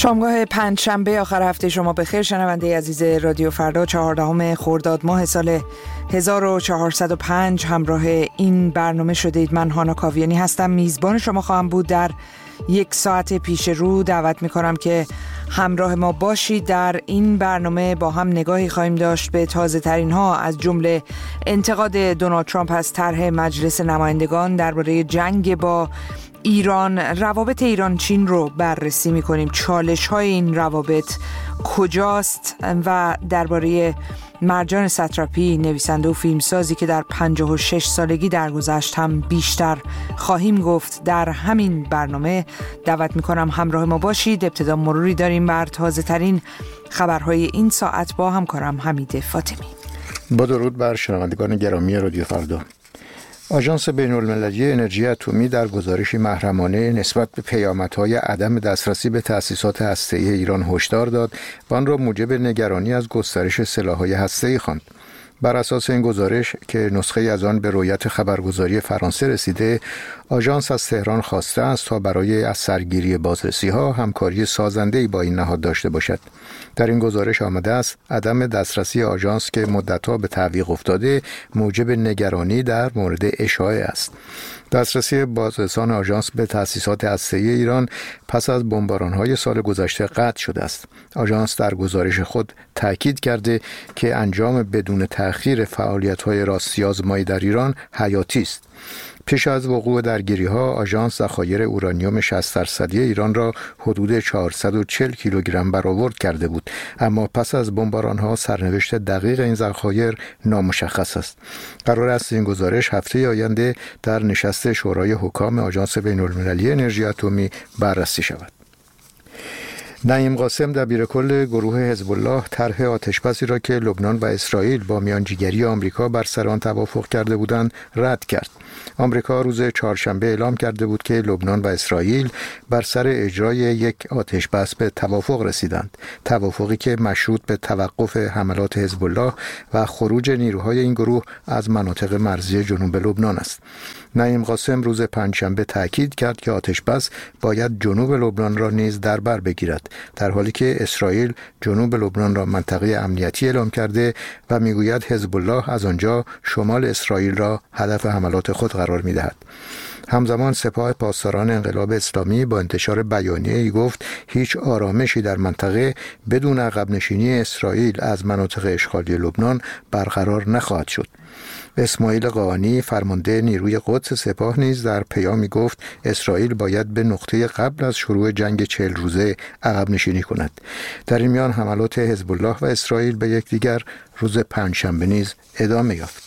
شامگاه پنجشنبه آخر هفته شما بخیر شنونده عزیز رادیو فردا. 14 خرداد ماه سال 1405 همراه این برنامه شدید. من هانا کاویانی هستم، میزبان شما خواهم بود در یک ساعت پیش رو. دعوت میکنم که همراه ما باشید. در این برنامه با هم نگاهی خواهیم داشت به تازه ترین ها، از جمله انتقاد دونالد ترامپ از طرح مجلس نمایندگان درباره جنگ با ایران. روابط ایران چین رو بررسی میکنیم، چالش های این روابط کجاست، و درباره مرجان سترپی، نویسنده و فیلمسازی که در 56 سالگی درگذشت هم بیشتر خواهیم گفت در همین برنامه. دعوت میکنم همراه ما باشید. ابتدا مروری داریم بر تازه ترین خبرهای این ساعت با همکارم حمید فاطمی. با درود بر شنوندگان گرامی رادیو فردا. آژانس بین‌المللی انرژی اتمی در گزارشی محرمانه نسبت به پیامدهای عدم دسترسی به تأسیسات هسته‌ای ایران هشدار داد و آن را موجب نگرانی از گسترش سلاح‌های هسته‌ای خواند. بر اساس این گزارش که نسخه از آن به رویت خبرگزاری فرانسه رسیده، آژانس از تهران خواسته است تا برای از سرگیری بازرسی‌ها همکاری سازنده‌ای با این نهاد داشته باشد. در این گزارش آمده است عدم دسترسی آژانس که مدت‌ها به تعویق افتاده موجب نگرانی در مورد اشاعه است. دسترسی بازرسان آژانس به تأسیسات هسته‌ای ایران پس از بمباران‌های سال گذشته قطع شده است. آژانس در گزارش خود تاکید کرده که انجام بدون تأخیر فعالیت‌های راستی آزمایی در ایران حیاتی است. پیش از وقوع درگیری‌ها آژانس ذخایر اورانیوم 60% ایران را حدود 440 کیلوگرم برآورد کرده بود، اما پس از بمباران‌ها سرنوشت دقیق این ذخایر نامشخص است. قرار است این گزارش هفته آینده در نشست شورای حکام آژانس بین‌المللی انرژی اتمی بررسی شود. نعیم قاسم دبیرکل گروه حزب الله طرح آتشبسی را که لبنان و اسرائیل با میانجیگری آمریکا بر سر آن توافق کرده بودند رد کرد. آمریکا روز چهارشنبه اعلام کرده بود که لبنان و اسرائیل بر سر اجرای یک آتشبس به توافق رسیدند، توافقی که مشروط به توقف حملات حزب الله و خروج نیروهای این گروه از مناطق مرزی جنوب لبنان است. نعیم قاسم روز پنجشنبه تاکید کرد که آتشبس باید جنوب لبنان را نیز در بر بگیرد، در حالی که اسرائیل جنوب لبنان را منطقه امنیتی اعلام کرده و میگوید حزب الله از آنجا شمال اسرائیل را هدف حملات خود قرار می‌دهد. همزمان سپاه پاسداران انقلاب اسلامی با انتشار بیانیه‌ای گفت هیچ آرامشی در منطقه بدون عقب نشینی اسرائیل از مناطق اشغالی لبنان برقرار نخواهد شد. اسماعیل قاآنی فرمانده نیروی قدس سپاه نیز در پیامی گفت اسرائیل باید به نقطه قبل از شروع جنگ 40 روزه عقب نشینی کند. در این میان حملات حزب الله و اسرائیل به یکدیگر روز پنجشنبه نیز ادامه یافت.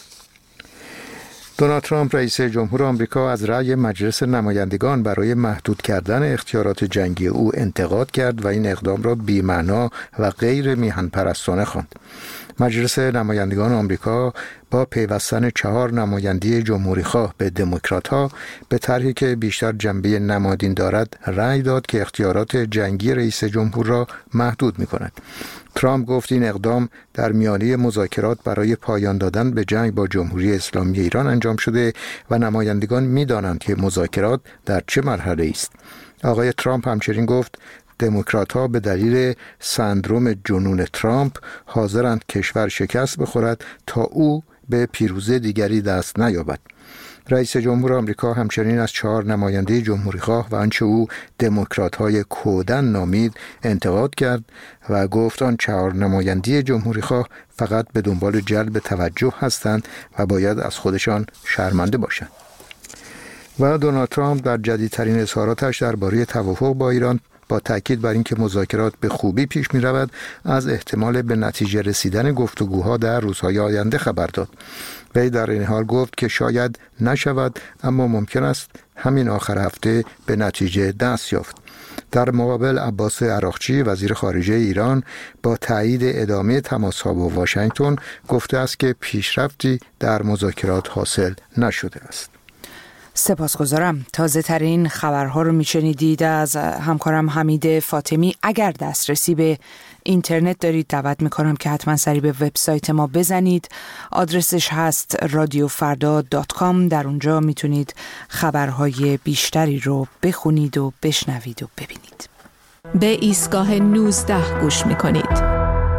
دونالد ترامپ رئیس جمهور آمریکا از رأی مجلس نمایندگان برای محدود کردن اختیارات جنگی او انتقاد کرد و این اقدام را بی‌معنا و غیر میهن پرستانه خواند. مجلس نمایندگان آمریکا با پیوستن 4 نماینده جمهوری‌خواه به دموکرات‌ها به طرحی که بیشتر جنبه نمادین دارد رأی داد که اختیارات جنگی رئیس جمهور را محدود می‌کند. ترامپ گفت این اقدام در میانه مذاکرات برای پایان دادن به جنگ با جمهوری اسلامی ایران انجام شده و نمایندگان می‌دانند که مذاکرات در چه مرحله است. آقای ترامپ همچنین گفت دموکرات‌ها به دلیل سندروم جنون ترامپ حاضرند کشور شکست بخورد تا او به پیروزی دیگری دست نیابد. رئیس جمهور آمریکا همچنین از 4 نماینده جمهوری‌خواه و آنچه او دموکرات‌های کودن نامید انتقاد کرد و گفت آن 4 نماینده جمهوری‌خواه فقط به دنبال جلب توجه هستند و باید از خودشان شرمنده باشند. و دونالد ترامپ در جدیدترین اظهاراتش درباره توافق با ایران با تاکید بر اینکه مذاکرات به خوبی پیش می رود از احتمال به نتیجه رسیدن گفتگوها در روزهای آینده خبر داد. وی در این حال گفت که شاید نشود، اما ممکن است همین آخر هفته به نتیجه دست یافت. در مقابل عباس عراقچی وزیر خارجه ایران با تایید ادامه تماس‌ها با واشنگتن گفته است که پیشرفتی در مذاکرات حاصل نشده است. سپاسگزارم. تازه ترین خبرها رو میشنیدید از همکارم حمید فاطمی. اگر دسترسی به اینترنت دارید دعوت میکنم که حتما سری به وبسایت ما بزنید. آدرسش هست radiofarda.com. در اونجا میتونید خبرهای بیشتری رو بخونید و بشنوید و ببینید. به ایستگاه 19 گوش می‌کنید.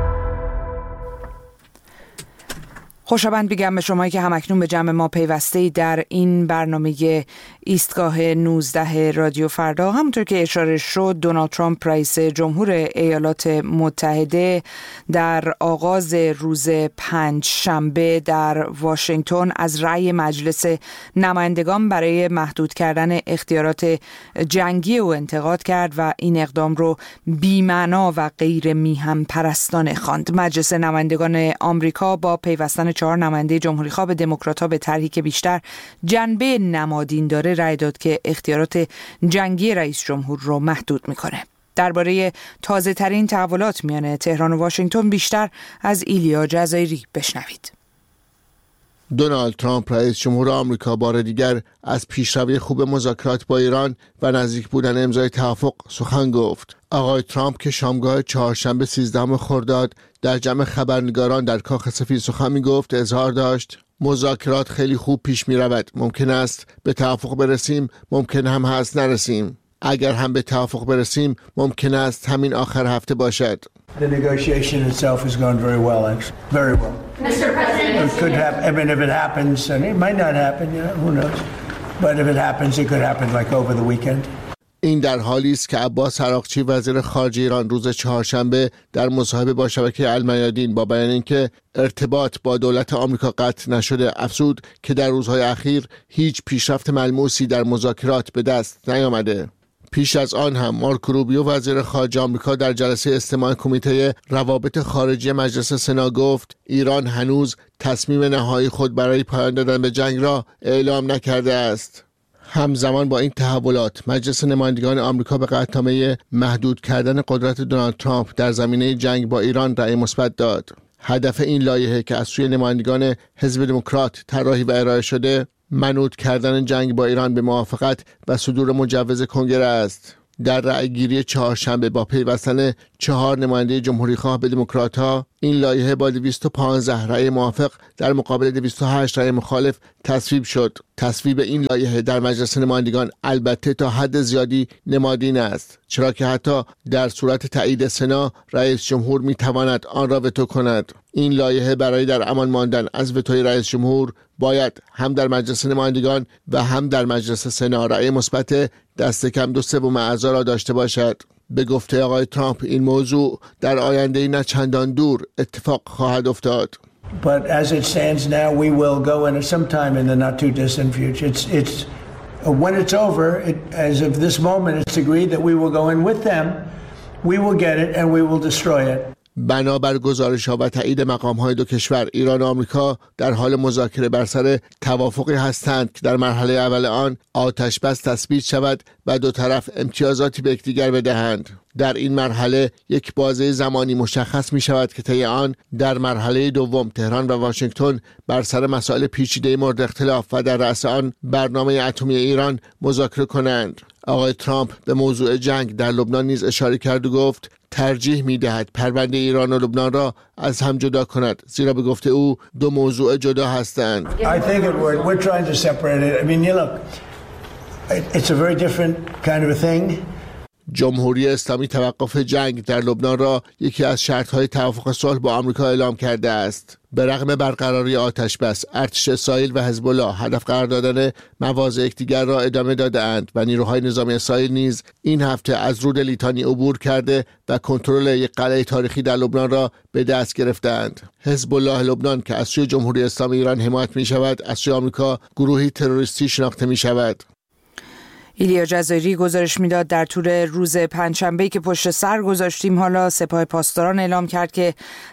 خوشابند میگم به شما که همکنون به جمع ما پیوسته در این برنامه ایستگاه 19 رادیو فردا. همونطور که اشاره شد، دونالد ترامپ رئیس جمهور ایالات متحده در آغاز روز پنجشنبه در واشنگتن از رأی مجلس نمایندگان برای محدود کردن اختیارات جنگی او انتقاد کرد و این اقدام رو بی‌معنا و غیر میهم پرستانه خواند. مجلس نمایندگان آمریکا با پیوستن 4 نماینده جمهوری‌خواه به دموکرات‌ها به طرحی که بیشتر جنبه نمادین داره رأی داد که اختیارات جنگی رئیس جمهور رو محدود میکنه. درباره تازه ترین تحولات میان تهران و واشنگتن بیشتر از ایلیا جزایری بشنوید. دونالد ترامپ رئیس جمهور آمریکا بار دیگر از پیشروی خوب مذاکرات با ایران و نزدیک بودن امضای توافق سخن گفت. آقای ترامپ که شامگاه چهارشنبه 13 خرداد در جمع خبرنگاران در کاخ سفید سخن می‌گفت، اظهار داشت مذاکرات خیلی خوب پیش می‌رود. ممکن است به توافق برسیم، ممکن هم هست نرسیم. اگر هم به توافق برسیم، ممکن است همین آخر هفته باشد. The negotiation itself has gone very well, actually. Very well. Mr. President, It could happen. I mean, if it happens, and it might not happen, who knows? But if it happens, it could happen like over the weekend. این در حالی است که عباس عراقچی وزیر خارجه ایران روز چهارشنبه در مصاحبه با شبکه المیادین با بیان اینکه ارتباط با دولت آمریکا قطع نشده افزود که در روزهای اخیر هیچ پیشرفت ملموسی در مذاکرات به دست نیامده. پیش از آن هم مارک روبیو وزیر خارجه آمریکا در جلسه استماع کمیته روابط خارجی مجلس سنا گفت ایران هنوز تصمیم نهایی خود برای پایان دادن به جنگ را اعلام نکرده است. همزمان با این تحولات مجلس نمایندگان آمریکا به قطعنامه محدود کردن قدرت دونالد ترامپ در زمینه جنگ با ایران رأی مثبت داد. هدف این لایحه که از سوی نمایندگان حزب دموکرات طراحی و ارائه شده منوط کردن جنگ با ایران به موافقت و صدور مجوز کنگره است. در رأیگیری چهارشنبه با پیوستن 4 نماینده جمهوری‌خواه به دموکرات‌ها این لایحه با 215 رأی موافق در مقابل 208 رأی مخالف تصویب شد. تصویب این لایحه در مجلس نمایندگان البته تا حد زیادی نمادین است، چرا که حتی در صورت تایید سنا رئیس جمهور می‌تواند آن را وتو کند. این لایحه برای در امان ماندن از وتوی رئیس جمهور باید هم در مجلس نمایندگان و هم در مجلس سنا رأی مثبت دست کم 2/3 اعضا را داشته باشد. به گفته آقای ترامپ این موضوع در آینده نه چندان دور اتفاق خواهد افتاد. But as it stands now, we will go in sometime in the not too distant future. It's when it's over, as of this moment, it's agreed that we will go in with them. We will get it and we will destroy it. بنابر گزارش‌ها و تایید مقام‌های دو کشور، ایران و آمریکا در حال مذاکره بر سر توافقی هستند که در مرحله اول آن آتش بس تثبیت شود و دو طرف امتیازاتی به یکدیگر بدهند. در این مرحله یک بازه زمانی مشخص می شود که طی آن در مرحله دوم تهران و واشنگتن بر سر مسائل پیچیده مورد اختلاف و در رأس آن برنامه اتمی ایران مذاکره کنند. آقای ترامپ به موضوع جنگ در لبنان نیز اشاره کرد و گفت ترجیح می‌دهد پرونده ایران و لبنان را از هم جدا کند، زیرا به گفته او دو موضوع جدا هستند. I think we're trying to separate it. I mean, you look, it's a very different kind of a thing. جمهوری اسلامی توقف جنگ در لبنان را یکی از شرط‌های توافق صلح با آمریکا اعلام کرده است. به رغم برقراری آتش بس، ارتش اسرائیل و حزب الله هدف قرار دادن مواضع یکدیگر را ادامه داده‌اند و نیروهای نظامی اسرائیل نیز این هفته از رود لیتانی عبور کرده و کنترل یک قلعه تاریخی در لبنان را به دست گرفتند. حزب الله لبنان که از سوی جمهوری اسلامی ایران حمایت می‌شود، از سوی آمریکا گروهی تروریستی شناخته می‌شود. ایلیا جزایری گزارش میداد در طول روز پنجشنبه که پشت سر گذاشتیم، حالا سپاه پاسداران اعلام کرد که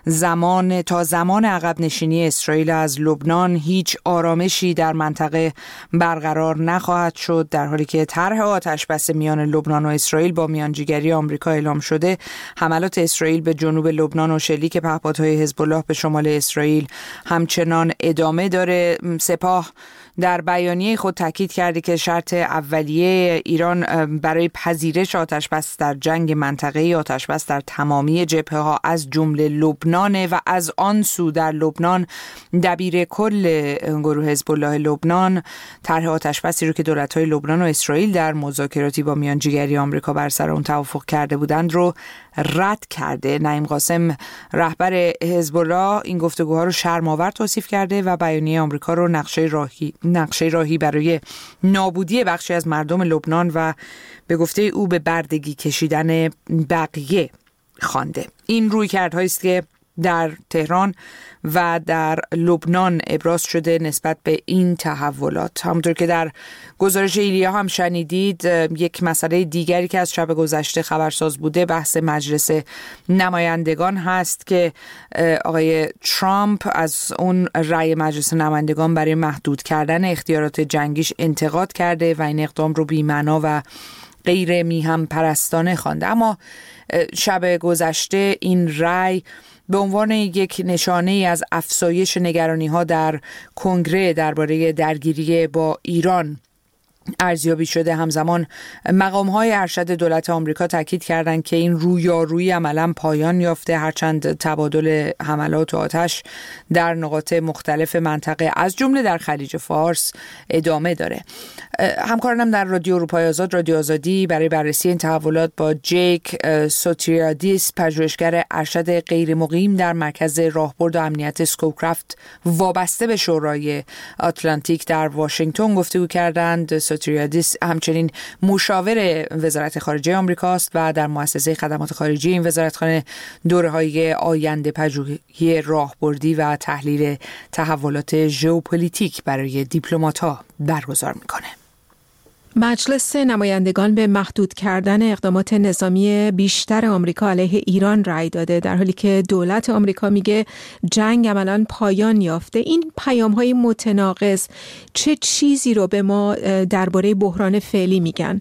تا زمان عقب نشینی اسرائیل از لبنان هیچ آرامشی در منطقه برقرار نخواهد شد. در حالی که طرح آتش‌بس میان لبنان و اسرائیل با میانجیگری آمریکا اعلام شده، حملات اسرائیل به جنوب لبنان و شلیک پهپادهای حزب الله به شمال اسرائیل همچنان ادامه داره. سپاه در بیانیه خود تاکید کرده که شرط اولیه ایران برای پذیرش آتش‌بس در جنگ منطقه‌ای آتش‌بس در تمامی جبهه‌ها از جمله لبنان و از آن سو در لبنان دبیر کل گروه حزب الله لبنان طرح آتش‌بسی رو که دولت‌های لبنان و اسرائیل در مذاکراتی با میانجیگری آمریکا بر سر اون توافق کرده بودند رو رد کرده. نعیم قاسم رهبر حزب الله این گفتگوها رو شرم‌آور توصیف کرده و بیانیه آمریکا رو نقشه راهی برای نابودی بخشی از مردم لبنان و به گفته او به بردگی کشیدن بقیه خوانده. این رویکردهایی است که در تهران و در لبنان ابراز شده نسبت به این تحولات. همونطور که در گزارش ایلیا هم شنیدید، یک مسئله دیگری که از شب گذشته خبرساز بوده بحث مجلس نمایندگان هست که آقای ترامپ از اون رأی مجلس نمایندگان برای محدود کردن اختیارات جنگیش انتقاد کرده و این اقدام رو بی‌معنا و غیر میهم پرستانه خوانده. اما شب گذشته این رأی به عنوان یک نشانه از افزایش نگرانی‌ها در کنگره درباره درگیری با ایران ارزیابی شده. همزمان مقام‌های ارشد دولت آمریکا تاکید کردند که این رویارویی عملاً پایان یافته، هرچند تبادل حملات و آتش در نقاط مختلف منطقه از جمله در خلیج فارس ادامه داره. همکارانم در رادیو اروپای آزاد، رادیو آزادی، برای بررسی این تحولات با جیک سوتریادیس، پژوهشگر ارشد غیر مقیم در مرکز راهبرد و امنیت سکوکرافت وابسته به شورای آتلانتیک در واشنگتن گفتگو کردند. سوتریادیس همچنین مشاور وزارت خارجه آمریکاست و در مؤسسه خدمات خارجی این وزارتخانه دوره‌های آینده پژوهی راهبردی و تحلیل تحولات ژئوپلیتیک برای دیپلمات‌ها برگزار می‌کنه. مجلس نمایندگان به محدود کردن اقدامات نظامی بیشتر آمریکا علیه ایران رأی داده، در حالی که دولت آمریکا میگه جنگ عملاً پایان یافته. این پیام‌های متناقض چه چیزی رو به ما درباره بحران فعلی میگن؟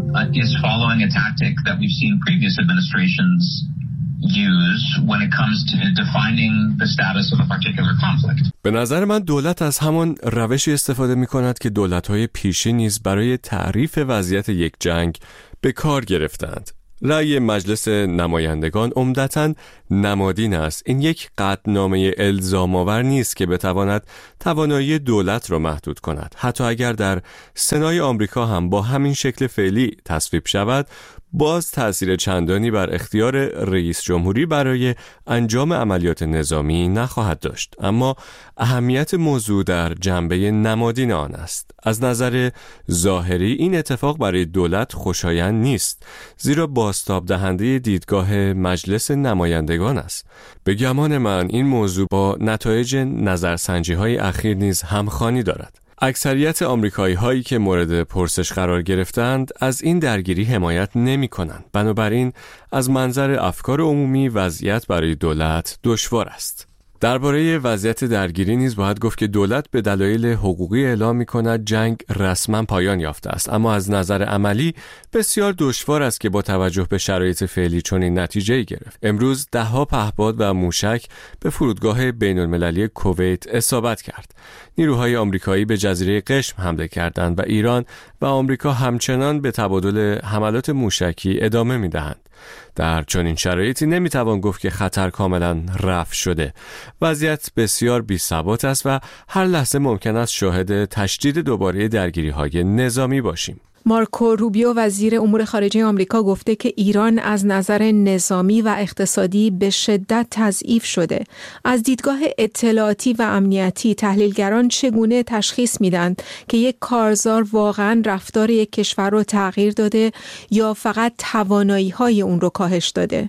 به نظر من دولت از همان روشی استفاده می کند که دولت‌های پیشین نیز برای تعریف وضعیت یک جنگ به کار گرفتند. رأی مجلس نمایندگان عمدتاً نمادین است. این یک قطعنامه الزام‌آور نیست که بتواند توانایی دولت را محدود کند. حتی اگر در سنای آمریکا هم با همین شکل فعلی تصویب شود، باز تأثیر چندانی بر اختیار رئیس جمهوری برای انجام عملیات نظامی نخواهد داشت. اما اهمیت موضوع در جنبه نمادین آن است. از نظر ظاهری این اتفاق برای دولت خوشایند نیست، زیرا بازتاب دهنده دیدگاه مجلس نمایندگان است. به گمان من این موضوع با نتایج نظرسنجی‌های اخیر نیز همخوانی دارد. اکثریت آمریکایی هایی که مورد پرسش قرار گرفتند از این درگیری حمایت نمی کنند. بنابراین از منظر افکار عمومی وضعیت برای دولت دشوار است. درباره وضعیت درگیری نیز باید گفت که دولت به دلایل حقوقی اعلام می‌کند جنگ رسما پایان یافته است، اما از نظر عملی بسیار دشوار است که با توجه به شرایط فعلی چنین نتیجه‌ای گرفت. امروز ده‌ها پهپاد و موشک به فرودگاه بین‌المللی کویت اصابت کرد. نیروهای آمریکایی به جزیره قشم حمله کردند و ایران و آمریکا همچنان به تبادل حملات موشکی ادامه می‌دهند. در چنین شرایطی نمیتوان گفت که خطر کاملا رفع شده. وضعیت بسیار بی‌ثبات است و هر لحظه ممکن است شاهد تشدید دوباره درگیری‌های نظامی باشیم. مارکو روبیو وزیر امور خارجه آمریکا گفته که ایران از نظر نظامی و اقتصادی به شدت تضعیف شده. از دیدگاه اطلاعاتی و امنیتی تحلیلگران چگونه تشخیص میدند که یک کارزار واقعا رفتار یک کشور رو تغییر داده یا فقط توانایی‌های اون رو کاهش داده؟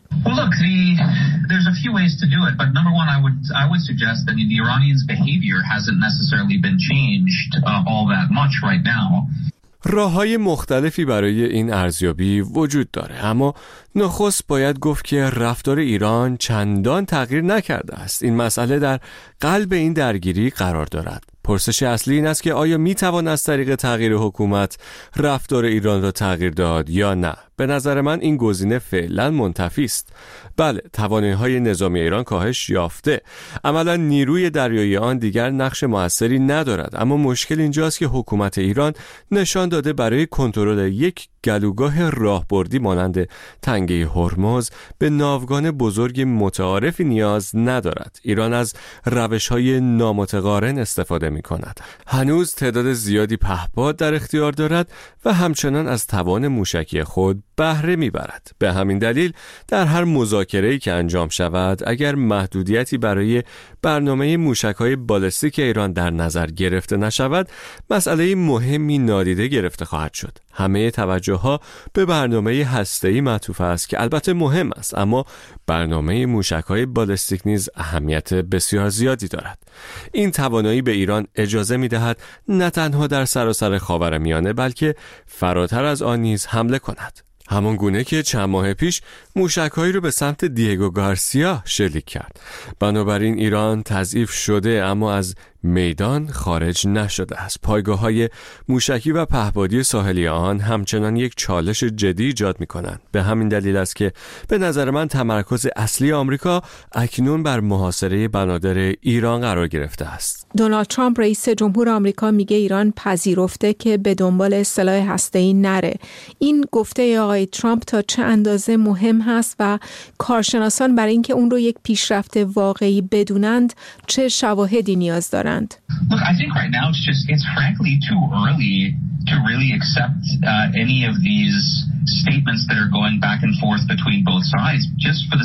There's a few ways to do it, but number one, I would suggest that the Iranians' behavior hasn't necessarily been changed all that much right now. راه‌های مختلفی برای این ارزیابی وجود داره، اما نخست باید گفت که رفتار ایران چندان تغییر نکرده است. این مسئله در قلب این درگیری قرار دارد. پرسش اصلی این است که آیا میتوان از طریق تغییر حکومت رفتار ایران را تغییر داد یا نه؟ به نظر من این گزینه فعلا منتفی است. بله، توانایی‌های نظامی ایران کاهش یافته. عملاً نیروی دریایی آن دیگر نقش موثری ندارد، اما مشکل اینجاست که حکومت ایران نشان داده برای کنترل یک گلوگاه راهبردی مانند تنگه هرمز به ناوگان بزرگ متعارفی نیاز ندارد. ایران از روش‌های نامتقارن استفاده می‌کند. هنوز تعداد زیادی پهپاد در اختیار دارد و همچنان از توان موشکی خود بهره می‌برد. به همین دلیل در هر مذاکره‌ای که انجام شود، اگر محدودیتی برای برنامه موشک‌های بالستیک ایران در نظر گرفته نشود، مسئله مهمی نادیده گرفته خواهد شد. همه توجه‌ها به برنامه هسته‌ای معطوف است که البته مهم است، اما برنامه موشک‌های بالستیک نیز اهمیت بسیار زیادی دارد. این توانایی به ایران اجازه می‌دهد نه تنها در سراسر خاورمیانه بلکه فراتر از آن نیز حمله کند. همان گونه که چند ماه پیش موشک‌هایی رو به سمت دیگو گارسیا شلیک کرد. بنابراین ایران تضعیف شده اما از میدان خارج نشده است. پایگاه‌های موشکی و پهپادی ساحلی آن همچنان یک چالش جدی ایجاد می‌کنند. به همین دلیل است که به نظر من تمرکز اصلی آمریکا اکنون بر محاصره بنادر ایران قرار گرفته است. دونالد ترامپ رئیس جمهور آمریکا میگه ایران پذیرفته که به دنبال سلاح هسته‌ای نره. این گفته آقای ترامپ تا چه اندازه مهم هست و کارشناسان برای اینکه اون رو یک پیشرفت واقعی بدونند چه شواهدی نیاز دارند؟ Look, I think right now it's frankly too early to really accept any of these statements that are going back and forth between both sides, just for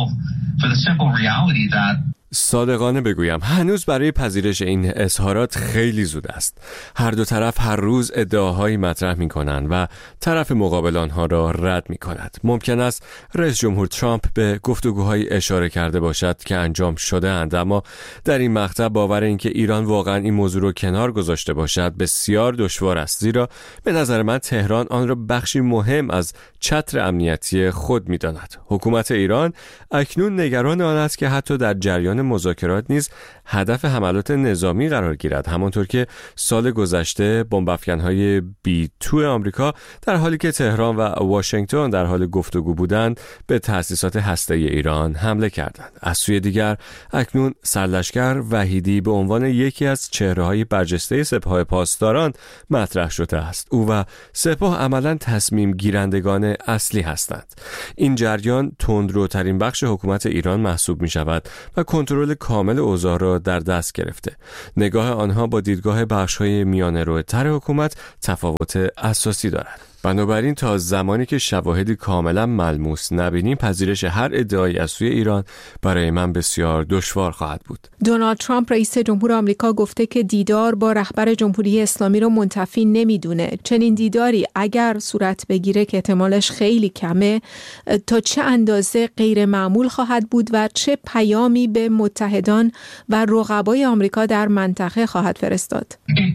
the simple reality that صادقانه بگویم هنوز برای پذیرش این اظهارات خیلی زود است. هر دو طرف هر روز ادعاهایی مطرح می کنند و طرف مقابل آنها را رد می کند. ممکن است رئیس جمهور ترامپ به گفتگوهای اشاره کرده باشد که انجام شده اند، اما در این مقطع باور اینکه ایران واقعا این موضوع را کنار گذاشته باشد بسیار دشوار است، زیرا به نظر من تهران آن را بخشی مهم از چتر امنیتی خود می داند. حکومت ایران اکنون نگران آن است که حتی در جریان مذاکرات نیز هدف حملات نظامی قرار گیرد، همانطور که سال گذشته بمب افکن‌های B2 آمریکا در حالی که تهران و واشنگتن در حال گفتگو بودند به تأسیسات هسته‌ای ایران حمله کردند. از سوی دیگر اکنون سرلشکر وحیدی به عنوان یکی از چهره‌های برجسته سپاه پاسداران مطرح شده است. او و سپاه عملاً تصمیم گیرندگان اصلی هستند. این جریان تندروترین بخش حکومت ایران محسوب می شود و کنترل کامل اوضاع را در دست گرفته. نگاه آنها با دیدگاه بخش‌های میانه‌روتر حکومت تفاوت اساسی دارد. بنابراین تا زمانی که شواهدی کاملا ملموس نبینیم پذیرش هر ادعایی از سوی ایران برای من بسیار دشوار خواهد بود. دونالد ترامپ رئیس جمهور آمریکا گفته که دیدار با رهبر جمهوری اسلامی رو منتفی نمیدونه. چنین دیداری اگر صورت بگیره که احتمالش خیلی کمه، تا چه اندازه غیر معمول خواهد بود و چه پیامی به متحدان و رقبای آمریکا در منطقه خواهد فرستاد؟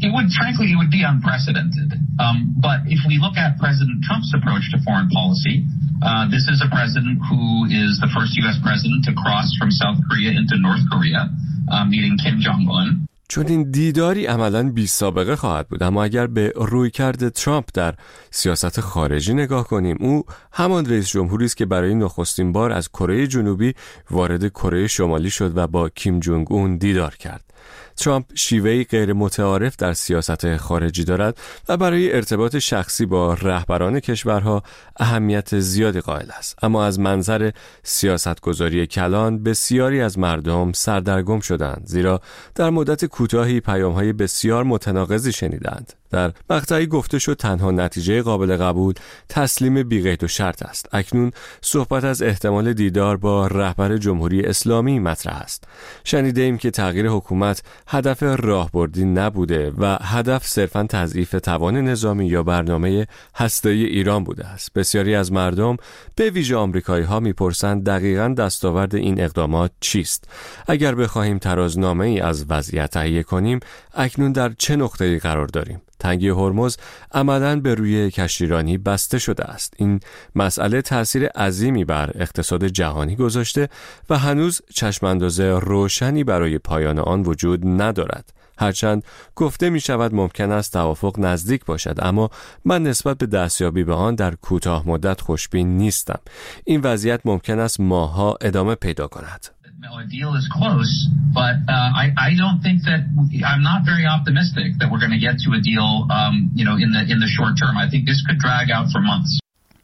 It would be unprecedented. But if we look at President Trump's approach to foreign policy, this is a president who is the first U.S. president to cross from South Korea into North Korea, meeting Kim Jong-un. چون این دیداری عملاً بی سابقه خواهد بود، اما اگر به رویکرد ترامپ در سیاست خارجی نگاه کنیم، او همان رئیس جمهوری است که برای نخستین بار از کره جنوبی وارد کره شمالی شد و با کیم جونگ اون دیدار کرد. ترامپ شیوهی غیر متعارف در سیاست خارجی دارد و برای ارتباط شخصی با رهبران کشورها اهمیت زیادی قائل است. اما از منظر سیاستگذاری کلان بسیاری از مردم سردرگم شدند، زیرا در مدت کوتاهی پیام‌های بسیار متناقضی شنیدند. در مقطعی گفته شد تنها نتیجه قابل قبول تسلیم بی‌قید و شرط است. اکنون صحبت از احتمال دیدار با رهبر جمهوری اسلامی مطرح است. شنیده ایم که تغییر حکومت هدف راهبردی نبوده و هدف صرفاً تضعیف توان نظامی یا برنامه هسته‌ای ایران بوده است. بسیاری از مردم به ویژه آمریکایی‌ها می‌پرسند دقیقاً دستاورد این اقدامات چیست؟ اگر بخواهیم ترازنامه‌ای از وضعیت تهیه کنیم، اکنون در چه نقطه‌ای قرار داریم؟ تنگه هرمز عملاً به روی کشتیرانی بسته شده است. این مسئله تأثیر عظیمی بر اقتصاد جهانی گذاشته و هنوز چشمانداز روشنی برای پایان آن وجود ندارد. هرچند گفته می شود ممکن است توافق نزدیک باشد، اما من نسبت به دستیابی به آن در کوتاه مدت خوشبین نیستم. این وضعیت ممکن است ماه‌ها ادامه پیدا کند. A deal is close, but I don't think that I'm not very optimistic that we're going to get to a deal, in the short term. I think this could drag out for months.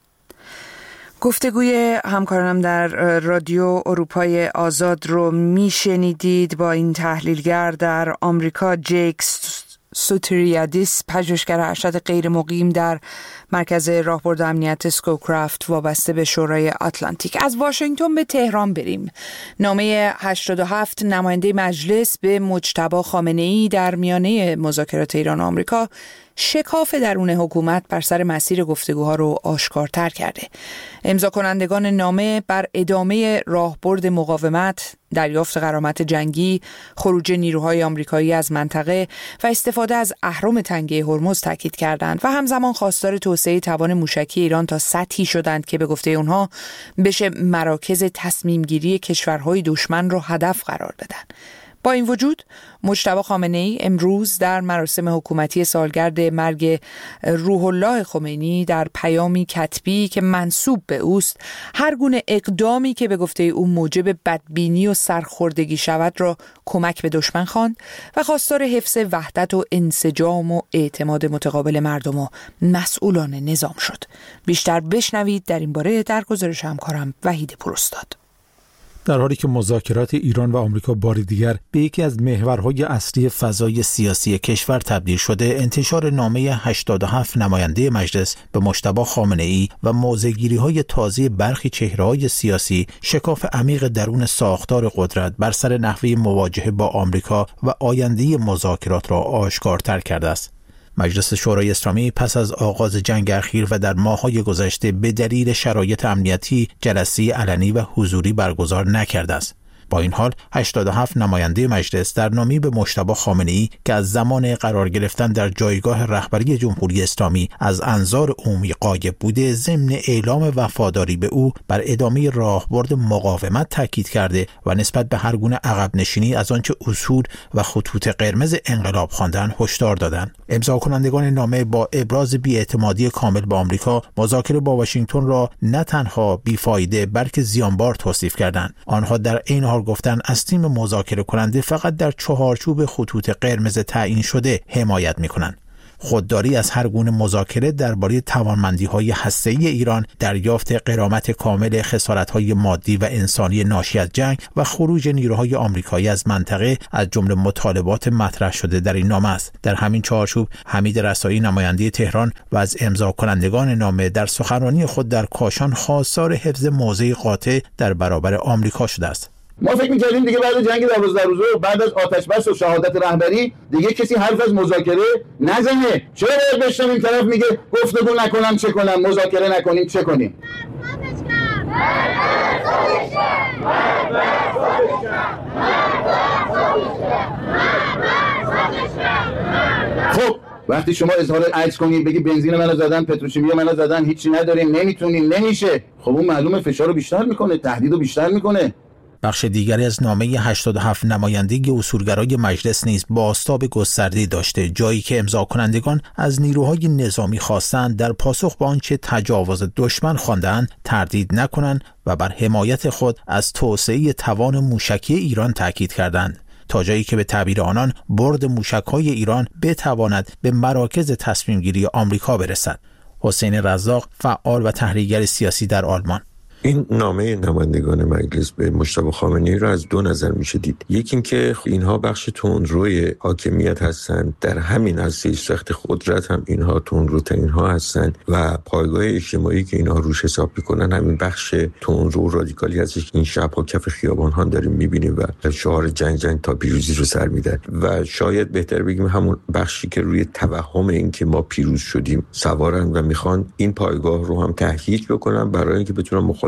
گفتگوی همکارانم در رادیو اروپای آزاد رو میشنیدید با این تحلیلگر در آمریکا، جیک سوتریادیس، پژوهشگر ارشد غیر مقیم در مرکز راهبرد امنیت اسکوکرافت وابسته به شورای آتلانتیک. از واشنگتن به تهران بریم. نامه 87 نماینده مجلس به مجتبی خامنه‌ای در میانه مذاکرات ایران و آمریکا شکاف درون حکومت بر سر مسیر گفتگوها رو آشکارتر کرده. امضا کنندگان نامه بر ادامه راهبرد مقاومت، دریافت غرامت جنگی، خروج نیروهای آمریکایی از منطقه و استفاده از اهرم تنگه هرمز تاکید کردند و همزمان خواستار توسعه توان موشکی ایران تا سطحی شدند که به گفته اونها بشه مراکز تصمیم گیری کشورهای دشمن رو هدف قرار بدن. با این وجود مجتبی خامنه‌ای امروز در مراسم حکومتی سالگرد مرگ روح الله خمینی در پیامی کتبی که منسوب به اوست هر گونه اقدامی که به گفته او موجب بدبینی و سرخوردگی شود را کمک به دشمن خواند و خواستار حفظ وحدت و انسجام و اعتماد متقابل مردم و مسئولان نظام شد. بیشتر بشنوید در این باره در گزارش همکارم وحید پروستاد. در حالی که مذاکرات ایران و آمریکا بار دیگر به یکی از محورهای اصلی فضای سیاسی کشور تبدیل شده، انتشار نامه 87 نماینده مجلس به مجتبی خامنه‌ای و موضع‌گیری‌های تازه برخی چهره‌های سیاسی شکاف عمیق درون ساختار قدرت بر سر نحوه مواجهه با آمریکا و آینده مذاکرات را آشکارتر کرده است. مجلس شورای اسلامی پس از آغاز جنگ اخیر و در ماه‌های گذشته به دلیل شرایط امنیتی جلسه علنی و حضوری برگزار نکرده است. با این حال 87 نماینده مجلس در نامه‌ای به مجتبی خامنه‌ای که از زمان قرار گرفتن در جایگاه رهبری جمهوری اسلامی از انظار عمومی غایب بوده، ضمن اعلام وفاداری به او بر ادامه راهبرد مقاومت تاکید کرده و نسبت به هر گونه عقب نشینی از آنچه اصول و خطوط قرمز انقلاب خواندند هشدار دادند. امضا کنندگان نامه با ابراز بی‌اعتمادی کامل به آمریکا، مذاکره با واشنگتن را نه تنها بیفایده بلکه زیانبار توصیف کردند. آنها در این حال گفتند از تیم مذاکره کننده فقط در چهارچوب خطوط قرمز تعیین شده حمایت می‌کنند. خودداری از هر گونه مذاکره درباره توانمندی‌های هسته‌ای ایران، دریافت غرامت کامل خسارت‌های مادی و انسانی ناشی از جنگ و خروج نیروهای آمریکایی از منطقه از جمله مطالبات مطرح شده در این نامه است. در همین چارچوب حمید رسایی نماینده تهران و از امضا کنندگان نامه در سخنرانی خود در کاشان خواستار حفظ موضع قاطع در برابر آمریکا شده است. ما فکر می‌کردیم دیگه بعد جنگ 12 روزه و بعد از آتش بس و شهادت رهبری دیگه کسی حرف از مذاکره نزنه. چرا باید بشنویم این طرف میگه گفتگو نکنم چه کنم، مذاکره نکنیم چه کنیم؟ خب وقتی شما اظهار عجز کنید بگی بنزین منو زدن، پتروشیمی منو زدن، هیچی نداریم، نمیتونیم، نمیشه، خب اون معلومه فشار رو بیشتر میکنه، تهدید رو بیشتر میکنه. بخش دیگری از نامه 87 نمایندگی اصولگرای مجلس نیز بازتاب گسترده‌ای داشته، جایی که امضا کنندگان از نیروهای نظامی خواستند در پاسخ به آنچه تجاوز دشمن خواندند تردید نکنند و بر حمایت خود از توسعه توان موشکی ایران تاکید کردند، تا جایی که به تعبیر آنان برد موشک‌های ایران بتواند به مراکز تصمیم گیری آمریکا برسد. حسین رزاق، فعال و تحلیلگر سیاسی در آلمان: این نامه نمایندگان مجلس به مجتبی خامنه‌ای را از دو نظر میشه دید. یکی اینکه اینها بخش تندروی حاکمیت هستند، در همین عرصه سخت قدرت هم اینها تندروترین ها هستند و پایگاه اجتماعی که اینها روش حساب میکنن همین بخش تندرو و رادیکالی هستش که این شب‌ها کف خیابان ها داریم میبینیم و شعار جنگ تا پیروزی رو سر میدن و شاید بهتر بگیم همون بخشی که روی توهم این که ما پیروز شدیم سوارن و میخوان این پایگاه رو هم تهییج بکنن برای اینکه بتونن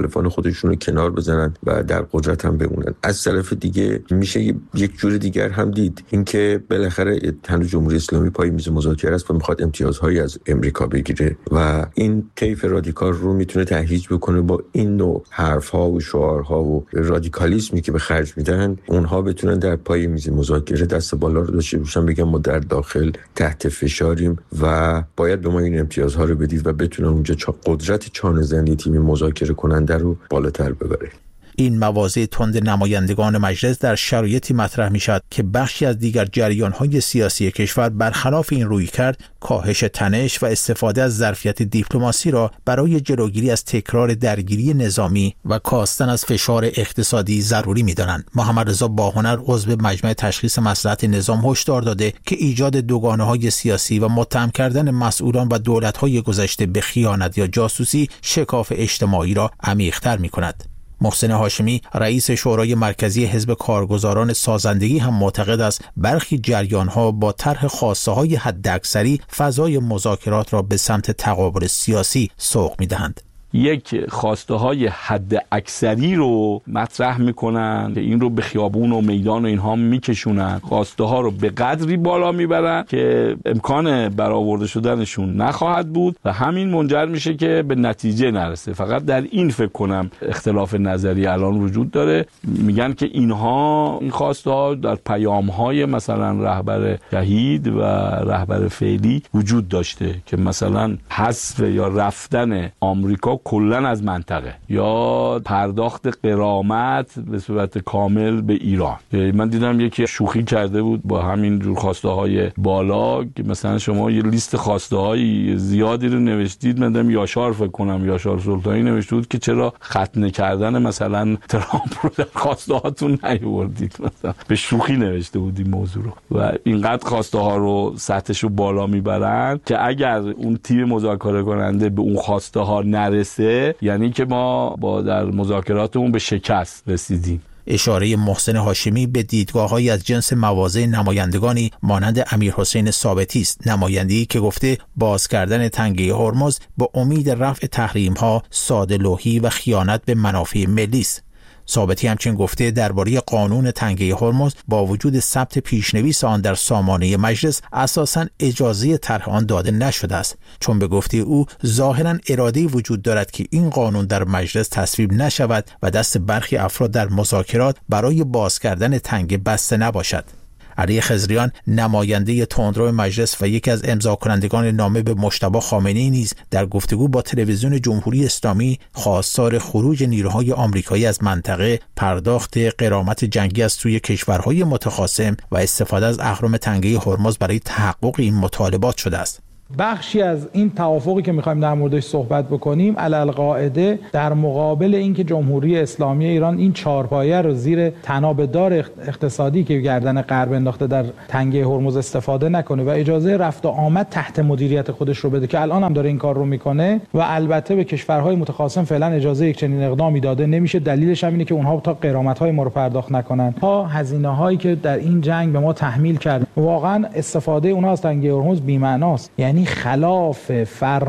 مخالفان خودشون رو کنار بزنن و در قدرت هم بمونن. از طرف دیگه میشه یک جور دیگر هم دید، اینکه بالاخره هنوز جمهوری اسلامی پای میز مذاکره است و میخواد امتیازهایی از امریکا بگیره و این طیف رادیکال رو میتونه تهییج بکنه با این نوع حرفها و شعارها و رادیکالیسمی که به خرج میدن، اونها بتونن در پای میز مذاکره دست بالا رو داشته باشن، بگن ما در داخل تحت فشاریم و باید به ما این امتیازها رو بدید و بتونن اونجا قدرت چانه زنی تیم مذاکره کننده رو بالاتر ببره. این مواضع تند نمایندگان مجلس در شرایطی مطرح می شد که بخشی از دیگر جریان‌های سیاسی کشور برخلاف این رویکرد کاهش تنش و استفاده از ظرفیت دیپلماسی را برای جلوگیری از تکرار درگیری نظامی و کاستن از فشار اقتصادی ضروری می دانند. محمد رضا باهنر عضو مجمع تشخیص مصلحت نظام هشدار داده که ایجاد دوگانه‌های سیاسی و متهم کردن مسئولان و دولت‌های گذشته به خیانت یا جاسوسی شکاف اجتماعی را عمیق‌تر می‌کند. محسن هاشمی رئیس شورای مرکزی حزب کارگزاران سازندگی هم معتقد است برخی جریان‌ها با طرح خواسته‌های حداکثری فضای مذاکرات را به سمت تقابل سیاسی سوق می‌دهند. یک خواسته های حد اکثری رو مطرح میکنن که این رو به خیابون و میدان و اینها میکشونن، خواسته ها رو به قدری بالا میبرن که امکان برآورده شدنشون نخواهد بود و همین منجر میشه که به نتیجه نرسه. فقط در این فکر کنم اختلاف نظری الان وجود داره. میگن که این خواسته ها در پیام های مثلا رهبر شهید و رهبر فعلی وجود داشته که مثلا حذف یا رفتن آمریکا کلن از منطقه یا پرداخت غرامت به صورت کامل به ایران. من دیدم یکی شوخی کرده بود با همین جور خواسته های بالا که مثلا شما یه لیست خواسته های زیادی رو نوشتید، من دیدم یاشار فکر کنم یاشار سلطانی نوشته بود که چرا ختنه کردن مثلا ترامپ رو در خواسته هاتون نیاوردید، مثلا به شوخی نوشته بود این موضوع رو. و اینقدر خواسته ها رو سطحش رو بالا میبرن که اگر اون تیم مذاکره کننده به اون خواسته ها نرسه یعنی که ما با در مذاکراتمون به شکست رسیدیم. اشاره محسن هاشمی به دیدگاه‌هایی از جنس مواضع نمایندگانی مانند امیرحسین ثابتی است، نماینده‌ای که گفته باز کردن تنگه هرمز با امید رفع تحریم‌ها ساده‌لوحی و خیانت به منافع ملی است. ثابتی همچنین گفته درباره قانون تنگه هرمز با وجود ثبت پیشنویس آن در سامانه مجلس اساساً اجازه طرح آن داده نشده است، چون به گفته او ظاهراً اراده‌ای وجود دارد که این قانون در مجلس تصویب نشود و دست برخی افراد در مذاکرات برای باز کردن تنگه بسته نباشد. علی خضریان نماینده تندرو مجلس و یکی از امضا کنندگان نامه به مجتبی خامنه‌ای نیز در گفتگو با تلویزیون جمهوری اسلامی خواستار خروج نیروهای آمریکایی از منطقه، پرداخت غرامت جنگی از سوی کشورهای متخاصم و استفاده از اهرم تنگه هرمز برای تحقق این مطالبات شده است. بخشی از این توافقی که می‌خوایم در موردش صحبت بکنیم علالقاعده در مقابل اینکه جمهوری اسلامی ایران این چهارپایه رو زیر طناب دار اقتصادی که گردن غرب انداخته در تنگه هرمز استفاده نکنه و اجازه رفت و آمد تحت مدیریت خودش رو بده که الان هم داره این کار رو میکنه و البته به کشورهای متخاصم فعلا اجازه یک چنین اقدامی داده نمیشه. دلیلش هم اینه که اونها تا غرامت‌های ما رو پرداخت نکنن، تا هزینه‌هایی که در این جنگ به ما تحمیل کرد. واقعا استفاده اونها از تنگه هرمز بی‌معناست، یعنی خلاف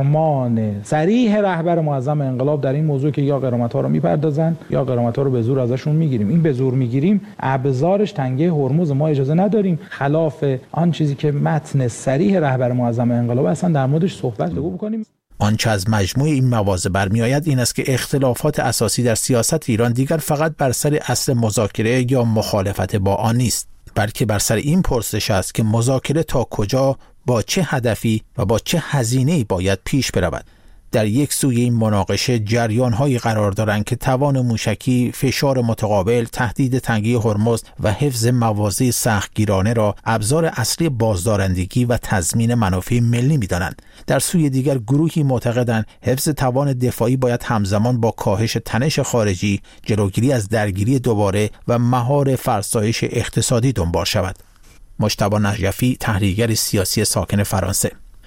فرمان صریح رهبر معظم انقلاب در این موضوع که یا غرامت‌ها رو میپردازن یا غرامت‌ها رو به زور ازشون میگیریم. این به زور میگیریم ابزارش تنگه هرمز، ما اجازه نداریم خلاف آن چیزی که متن صریح رهبر معظم انقلاب اصلا در موردش صحبت بکنیم. آنچه از مجموع این مواضع برمی‌آید این است که اختلافات اساسی در سیاست ایران دیگر فقط بر سر اصل مذاکره یا مخالفت با آن نیست، بلکه بر سر این پرسش است که مذاکره تا کجا، با چه هدفی و با چه هزینه‌ای باید پیش برود. در یک سوی این مناقشه جریان‌هایی قرار دارند که توان موشکی، فشار متقابل، تهدید تنگه هرمز و حفظ مواضع سختگیرانه را ابزار اصلی بازدارندگی و تضمین منافع ملی می‌دانند. در سوی دیگر گروهی معتقدند حفظ توان دفاعی باید همزمان با کاهش تنش خارجی، جلوگیری از درگیری دوباره و مهار فرسایش اقتصادی دنبال شود. مجتبی نجفی، تحلیلگر سیاسی ساکن فرانسه: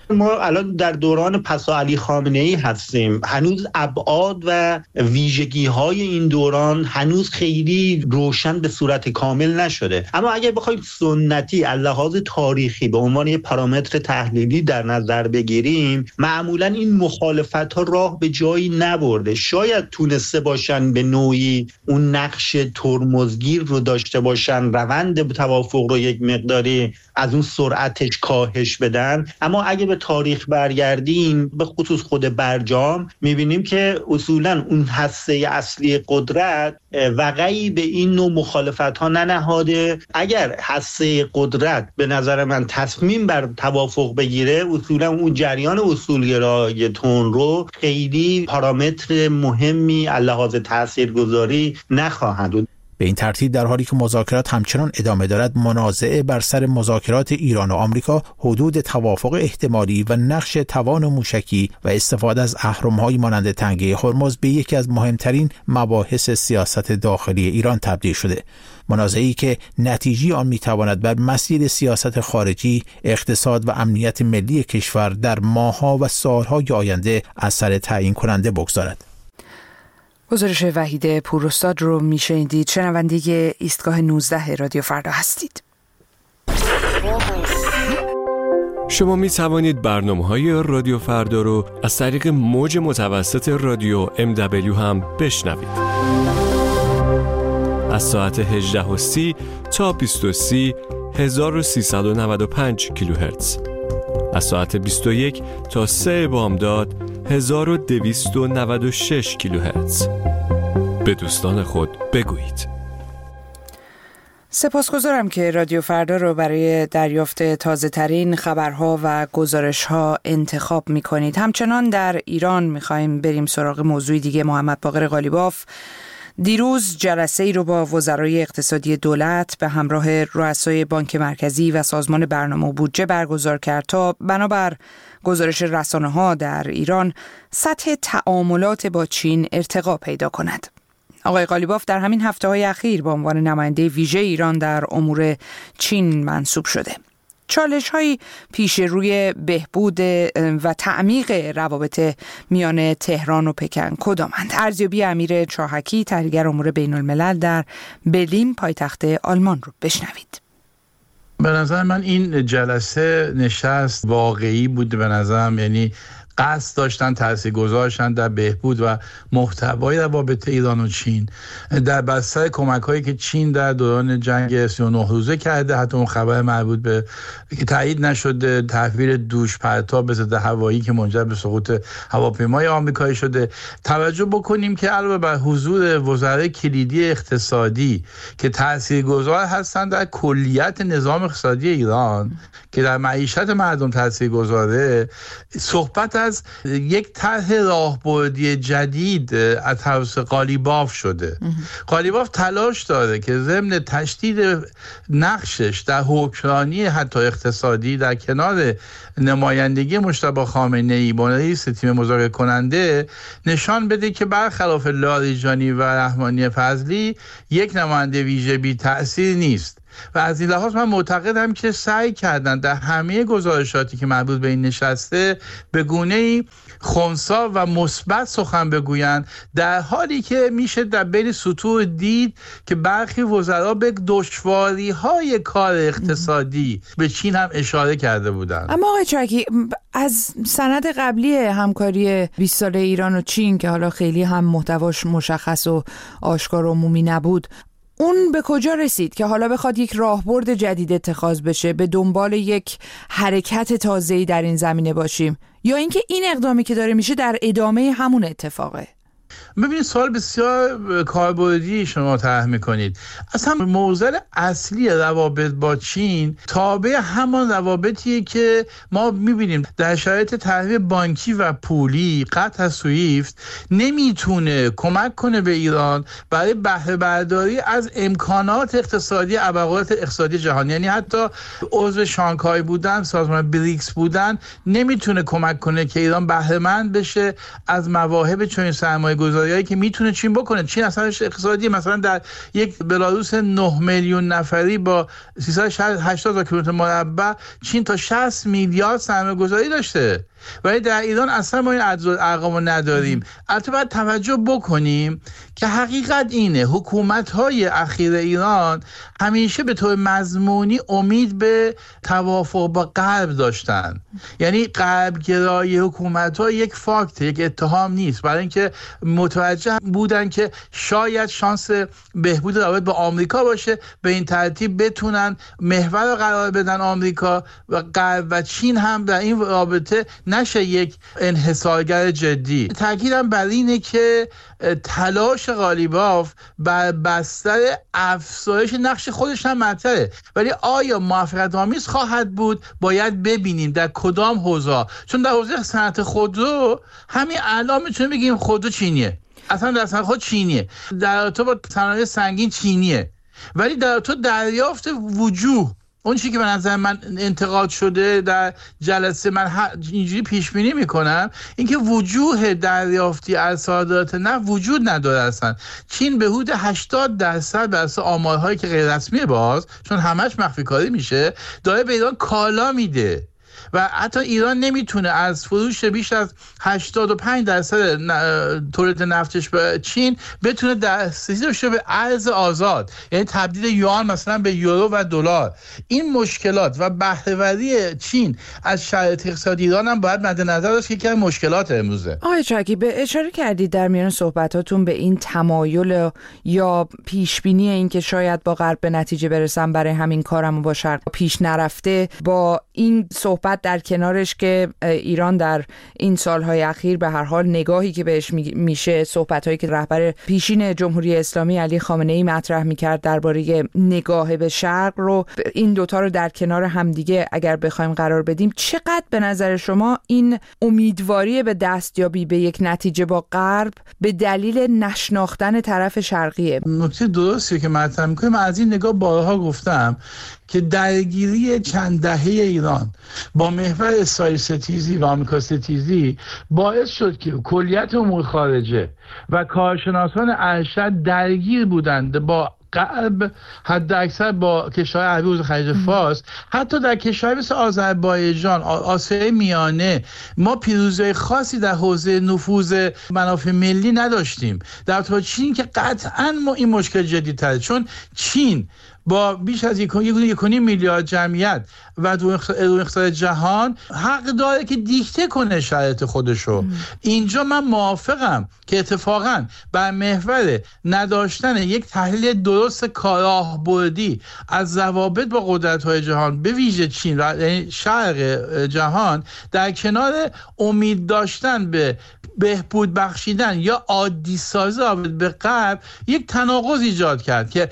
ما الان در دوران پسا علی خامنه‌ای هستیم. هنوز ابعاد و ویژگی‌های این دوران هنوز خیلی روشن به صورت کامل نشده. اما اگر بخوایم سنتی از لحاظ تاریخی به عنوان یک پارامتر تحلیلی در نظر بگیریم، معمولاً این مخالفت‌ها راه به جایی نبرده. شاید تونسته باشن به نوعی اون نقش ترمزگیر رو داشته باشن، روند توافق رو یک مقداری از اون سرعتش کاهش بدن. اما اگه به تاریخ برگردیم، به خصوص خود برجام، میبینیم که اصولاً اون هسته اصلی قدرت وقعی به این نوع مخالفت ها ننهاده. اگر هسته قدرت به نظر من تصمیم بر توافق بگیره، اصولاً اون جریان اصولگرای تندرو خیلی پارامتر مهمی از لحاظ تاثیرگذاری نخواهند بود. به این ترتیب در حالی که مذاکرات همچنان ادامه دارد، منازعه بر سر مذاکرات ایران و آمریکا، حدود توافق احتمالی و نقش توان موشکی و استفاده از اهرم‌های مانند تنگه هرمز به یکی از مهمترین مباحث سیاست داخلی ایران تبدیل شده. منازعه‌ای که نتیجه آن می‌تواند بر مسیر سیاست خارجی، اقتصاد و امنیت ملی کشور در ماه‌ها و سال‌های آینده اثر تعیین کننده بگذارد. گزارش وحید پوراستاد رو میشنیدید. شنونده ایستگاه 19 رادیو فردا هستید. شما می توانید برنامه‌های رادیو فردا رو از طریق موج متوسط رادیو MW هم بشنوید. از ساعت 18:30 تا 20:30 1395 کیلوهرتز. از ساعت 21 تا 3 بامداد 1296 کیلوهرتز. به دوستان خود بگویید. سپاسگزارم که رادیو فردا رو برای دریافت تازه ترین خبرها و گزارش ها انتخاب می کنید. همچنان در ایران می خواهیم بریم سراغ موضوع دیگه. محمد باقر قالیباف دیروز جلسه ای رو با وزرای اقتصادی دولت به همراه رؤسای بانک مرکزی و سازمان برنامه و بودجه برگزار کرد تا بنابر گزارش رسانه‌ها در ایران سطح تعاملات با چین ارتقا پیدا کند. آقای قالیباف در همین هفته‌های اخیر به عنوان نماینده ویژه ایران در امور چین منصوب شده. چالش‌های پیش روی بهبود و تعمیق روابط میان تهران و پکن کدامند؟ ارزیابی امیر چاهکی، تحلیلگر امور بین‌الملل در برلین پایتخت آلمان رو بشنوید. به نظر من این جلسه نشست واقعی بود. به نظرم یعنی قصد داشتن تاثیرگذارشن در بهبود و محتوای روابط ایران و چین در بستر کمک‌هایی که چین در دوران جنگ 39 روزه کرده. حتی اون خبر مربوط به که تایید نشده تحویل دوش پرتاب ضد هوایی که منجر به سقوط هواپیمای آمریکایی شده. توجه بکنیم که علاوه بر حضور وزرای کلیدی اقتصادی که تاثیرگذار هستند در کلیت نظام اقتصادی ایران که در معیشت مردم تاثیرگذاره، صحبت از یک طرح راهبردی جدید از طرف قالیباف شده. قالیباف تلاش داره که ضمن تشدید نقشش در حکمرانی حتی اقتصادی در کنار نمایندگی مجتبی خامنه‌ای به رئیس تیم مذاکره کننده نشان بده که برخلاف لاریجانی و رحمانی فضلی یک نماینده ویژه بی تأثیر نیست. و از این لحاظ من معتقدم که سعی کردن در همه گزارشاتی که مربوط به این نشسته به گونه‌ای خنثی و مثبت سخن بگویند، در حالی که میشه در بین سطور دید که برخی وزرا به دشواری‌های کار اقتصادی به چین هم اشاره کرده بودند. اما آقای چاهکی، از سند قبلی همکاری 20 ساله ایران و چین که حالا خیلی هم محتواش مشخص و آشکار و عمومی نبود، اون به کجا رسید که حالا بخواد یک راهبرد جدید اتخاذ بشه، به دنبال یک حرکت تازه‌ای در این زمینه باشیم، یا اینکه این اقدامی که داره میشه در ادامه همون اتفاقه؟ ببینید، سوال بسیار کاربردی شما طرح میکنید. اصلا موضوع اصلی روابط با چین تابع همان روابطیه که ما میبینیم در شرایط تحریم بانکی و پولی. قطع سویفت نمیتونه کمک کنه به ایران برای بهره برداری از امکانات اقتصادی ابرقدرت اقتصادی جهانی. یعنی حتی عضو شانگهای بودن، سازمان بریکس بودن، نمیتونه کمک کنه که ایران بهره مند بشه از مواهب چنین سرمایه‌گذاری کارهایی که میتونه چین بکنه. چین اصلا اقتصادی مثلا در یک بلاروس 9 میلیون نفری با 380,000 کیلومتر مربع چین تا 60 میلیارد سرمایه‌گذاری داشته، ولی در ایران اصلا ما این ارقامو نداریم. البته باید توجه بکنیم که حقیقت اینه حکومت‌های اخیر ایران همیشه به طور مضمونی امید به توافق با غرب داشتن. یعنی غرب گرایی حکومت‌ها یک فاکت، یک اتهام نیست، برای اینکه متوجه بودن که شاید شانس بهبود روابط با آمریکا باشه، به این ترتیب بتونن محور رو قرار بدن آمریکا و غرب و چین هم در این رابطه نشه یک انحصارگر جدی. تاکیدم بر اینه که تلاش قالیباف بر بستر افزایش نقش خودش هم مطرحه، ولی آیا موفقیت آمیز خواهد بود باید ببینیم در کدام حوزه. چون در حوزه صنعت خودرو همین الان میتونیم بگیم خودرو چینیه، اصلا در صنعت خود چینیه، در تو با صنایع سنگین چینیه، ولی در تو دریافت وجوه، اون چیزی که به نظر من انتقاد شده در جلسه، من اینجوری پیش بینی میکنم اینکه وجوه دریافتی از صادرات نفت وجود نداره. اصلا چین به حدود 80% بر اساس آمارهایی که غیر رسمی باز، چون همش مخفی کاری میشه، داره به ایران کالا میده و حتی ایران نمیتونه از فروش بیش از 85% تولید نفتش به چین بتونه دسترسی داشته به ارز آزاد، یعنی تبدیل یوان مثلا به یورو و دلار. این مشکلات و بهره‌وری چین از شرایط اقتصادی ایران هم باید مد نظر داشت که یکی از مشکلات امروزه. آقای چاکی، به اشاره کردید در میان صحبتاتون به این تمایل یا پیش بینی این که شاید با غرب به نتیجه برسن، برای همین کارم با شرق پیش نرفته. با این صحبت در کنارش که ایران در این سالهای اخیر به هر حال نگاهی که بهش میشه، صحبت‌هایی که رهبر پیشین جمهوری اسلامی علی خامنه‌ای مطرح میکرد درباره نگاه به شرق رو، این دوتا رو در کنار همدیگه اگر بخوایم قرار بدیم، چقدر به نظر شما این امیدواری به دستیابی به یک نتیجه با غرب به دلیل نشناختن طرف شرقیه؟ نکته درستی که مطرح میکنیم، از این نگاه بارها گفتم که درگیری چند دهه ایران با محور اسرائیل ستیزی و آمریکا ستیزی باعث شد که کلیت امور خارجه و کارشناسان ارشد درگیر بودند با غرب، حد اکثر با کشورهای عربی حوزه خلیج فارس، حتی در کشورهای مثل آذربایجان، آسیای میانه ما پیروزی خاصی در حوزه نفوذ منافع ملی نداشتیم. در تو چین که قطعاً ما این مشکل جدی‌تره، چون چین با بیش از 1.5 میلیارد جمعیت و دو اقتصاد جهان حق داره که دیکته کنه شرایط خودشو. اینجا من موافقم که اتفاقا بر محور نداشتن یک تحلیل درست کارآهبردی از روابط با قدرت‌های جهان، به ویژه چین و شرق جهان، در کنار امید داشتن به بهبود بخشیدن یا عادی سازی به غرب، یک تناقض ایجاد کرد که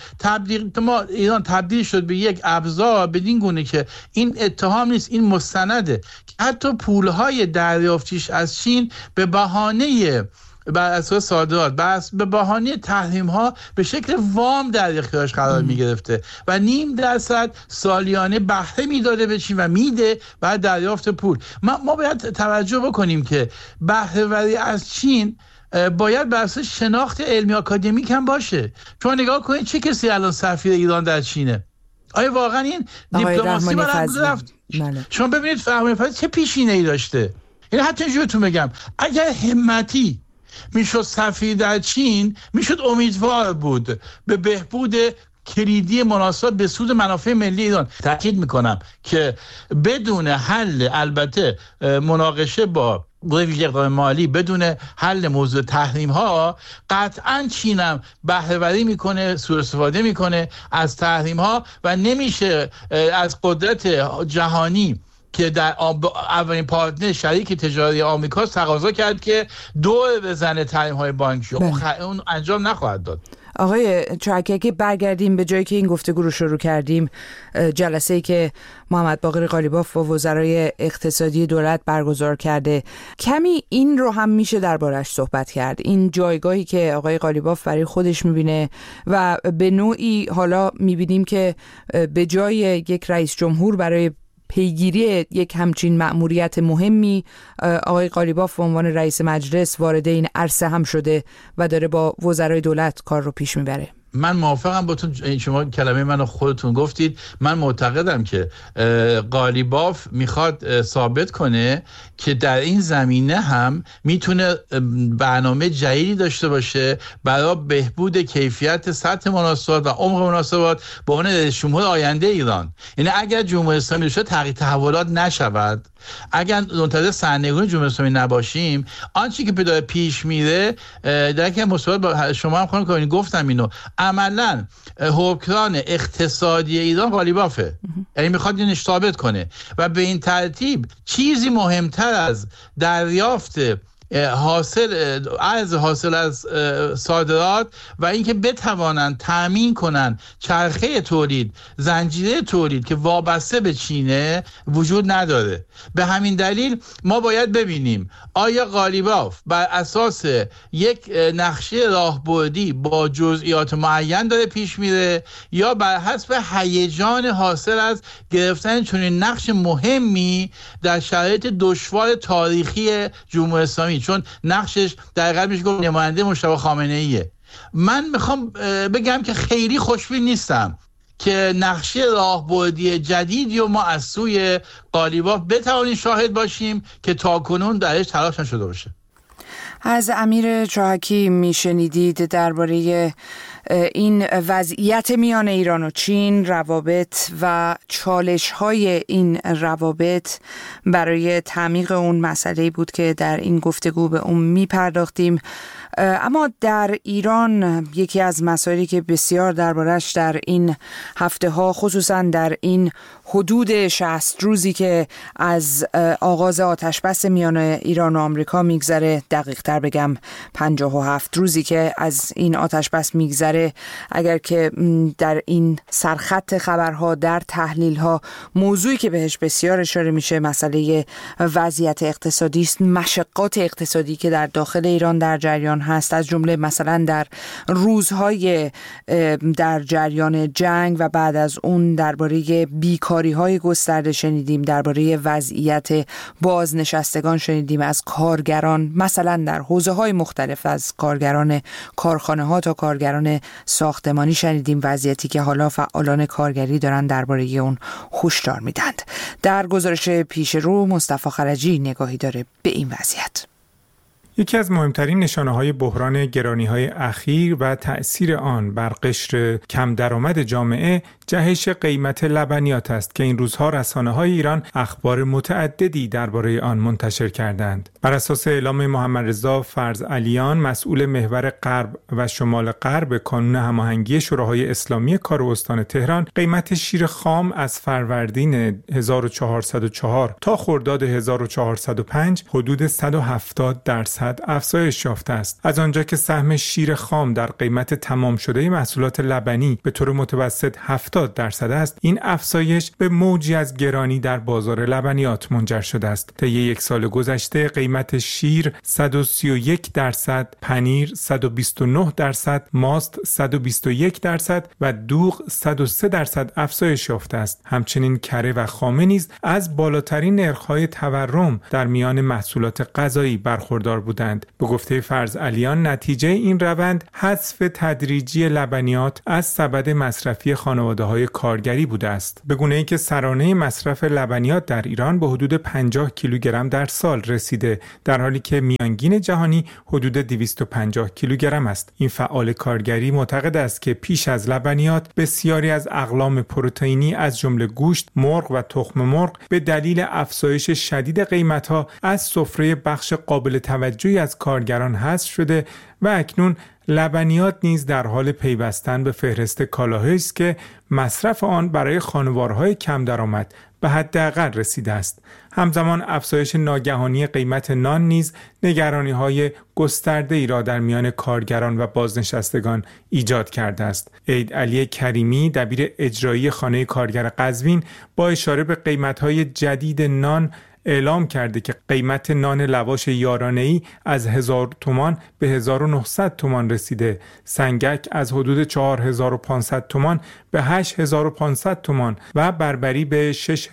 ایران تبدیل شد به یک ابزار، بدین گونه که این اتهام نیست، این مستنده، که حتی پولهای دریافتیش از چین به بهانه بر اساس صادرات، به بهانه تحریم ها به شکل وام در اختیارش قرار می گرفته و 0.5% سالیانه بهره میداده به چین و میده بعد دریافت پول. ما باید توجه بکنیم که بهره وری از چین باید بر اساس شناخت علمی آکادمیک هم باشه. شما نگاه کنید چه کسی الان سفیر ایران در چینه؟ آیا واقعا این دیپلماسی باید رفت؟ شما ببینید فرمانده فضلی چه پیشینه‌ای داشته. یعنی حتی اینجوری بهتون بگم، اگر همتی میشد سفیر در چین، میشد امیدوار بود به بهبود کلیدی مناسبات به سود منافع ملی ایران. تاکید میکنم که بدون حل، البته مناقشه با ویژه اقدام مالی، بدون حل موضوع تحریم ها، قطعا چین هم بهره وری میکنه، سوء استفاده میکنه از تحریم ها و نمیشه از قدرت جهانی که در اولین پارتنر شریک تجاری آمریکا تقاضا کرد که دور بزنه تحریم‌های بانکی. اون انجام نخواهد داد. آقای چاکی، که برگردیم به جایی که این گفتگو رو شروع کردیم، جلسه‌ای که محمد باقر قالیباف با وزرای اقتصادی دولت برگزار کرده، کمی این رو هم میشه دربارش صحبت کرد، این جایگاهی که آقای قالیباف برای خودش میبینه و به نوعی حالا میبینیم که به جای یک رئیس جمهور برای پیگیری یک همچین مأموریت مهمی آقای قالیباف به عنوان رئیس مجلس وارد این عرصه هم شده و داره با وزرای دولت کار رو پیش میبره. من موافقم با شما کلمه منو خودتون گفتید. من معتقدم که قالیباف میخواد ثابت کنه که در این زمینه هم میتونه برنامه جدیدی داشته باشه برای بهبود کیفیت سطح مناسبات و عمق مناسبات با اون شمول آینده ایران. یعنی اگر جمهوری اسلامی شد تغییر تحولات نشود، اگر منتظر سرنگونی جمهوری اسلامی نباشیم، آنچه که به پیش میره در که مثبت با شما هم خانم کاویانی گفتم اینو، عملاً حکمران اقتصادی ایران قالیبافه. یعنی میخواد اینو ثابت کنه و به این ترتیب چیزی مهمتر از دریافت حاصل از صادرات و اینکه بتوانند تامین کنند چرخه تولید، زنجیره تولید که وابسته به چینه وجود نداره. به همین دلیل ما باید ببینیم آیا قالیباف بر اساس یک نقشه راهبردی با جزئیات معین داره پیش میره یا بر حسب هیجان حاصل از گرفتن چنین نقش مهمی در شرایط دشوار تاریخی جمهوری اسلامی، چون نقشش در حقیقت میشه گفت نماینده مجتبی خامنه‌ایه. من میخوام بگم که خیلی خوشبین نیستم که نقشه راهبردی جدیدی و ما از سوی قالیباف بتوانیم شاهد باشیم که تاکنون درش تلاش نشده باشه. از امیر چاهکی میشنیدید درباره این وضعیت میان ایران و چین، روابط و چالش‌های این روابط برای تعمیق اون مسئله بود که در این گفتگو به اون میپرداختیم. اما در ایران یکی از مسائلی که بسیار دربارش در این هفته ها، خصوصا در این حدود 60 روزی که از آغاز آتشبس میان ایران و آمریکا میگذره، دقیق تر بگم 57 روزی که از این آتشبس میگذره، اگر که در این سرخط خبرها، در تحلیلها، موضوعی که بهش بسیار اشاره میشه مسئله وضعیت اقتصادی است، مشقات اقتصادی که در داخل ایران در جریان هست، از جمله مثلا در روزهای در جریان جنگ و بعد از اون درباره بیکاری‌های گسترده شنیدیم، درباره وضعیت بازنشستگان شنیدیم، از کارگران مثلا در حوزه‌های مختلف، از کارگران کارخانه‌ها تا کارگران ساختمانی شنیدیم، وضعیتی که حالا فعالان کارگری دارن درباره اون هشدار میدند. در گزارش پیش رو مصطفی خرجی نگاهی داره به این وضعیت. یکی از مهمترین نشانه‌های بحران گرانی‌های اخیر و تأثیر آن بر قشر کم درآمد جامعه جهش قیمت لبنیات است که این روزها رسانه‌های ایران اخبار متعددی درباره آن منتشر کردند. بر اساس اعلام محمدرضا فرزعلیان، مسئول محور غرب و شمال غرب کانون هماهنگی شوراهای اسلامی کار استان تهران، قیمت شیر خام از فروردین 1404 تا خرداد 1405 حدود 170% افزایش یافته است. از آنجا که سهم شیر خام در قیمت تمام شده محصولات لبنی به طور متوسط 70% است، این افزایش به موجی از گرانی در بازار لبنیات منجر شده است. طی یک سال گذشته قیمت شیر 131%، پنیر 129%، ماست 121% و دوغ 103% افزایش یافته است. همچنین کره و خامه نیز از بالاترین نرخ‌های تورم در میان محصولات غذایی برخوردار بودند. به گفته فرزعلیان، نتیجه این روند حذف تدریجی لبنیات از سبد مصرفی خانواده‌های کارگری بوده است، به گونه‌ای که سرانه مصرف لبنیات در ایران به حدود 50 کیلوگرم در سال رسیده، در حالی که میانگین جهانی حدود 250 کیلوگرم است. این فعال کارگری معتقد است که پیش از لبنیات بسیاری از اقلام پروتئینی از جمله گوشت، مرغ و تخم مرغ به دلیل افزایش شدید قیمت‌ها از سفره بخش قابل توجهی از کارگران حذف شده و اکنون لبنیات نیز در حال پیوستن به فهرست کالاهایی است که مصرف آن برای خانوارهای کم درآمد به حداقل رسیده است. همزمان افزایش ناگهانی قیمت نان نیز نگرانی‌های گسترده‌ای را در میان کارگران و بازنشستگان ایجاد کرده است. عید علی کریمی، دبیر اجرایی خانه کارگر قزوین، با اشاره به قیمت‌های جدید نان اعلام کرده که قیمت نان لواش یارانه‌ای از 1000 تومان به 1900 تومان رسیده، سنگک از حدود 4500 تومان به 8500 تومان و بربری به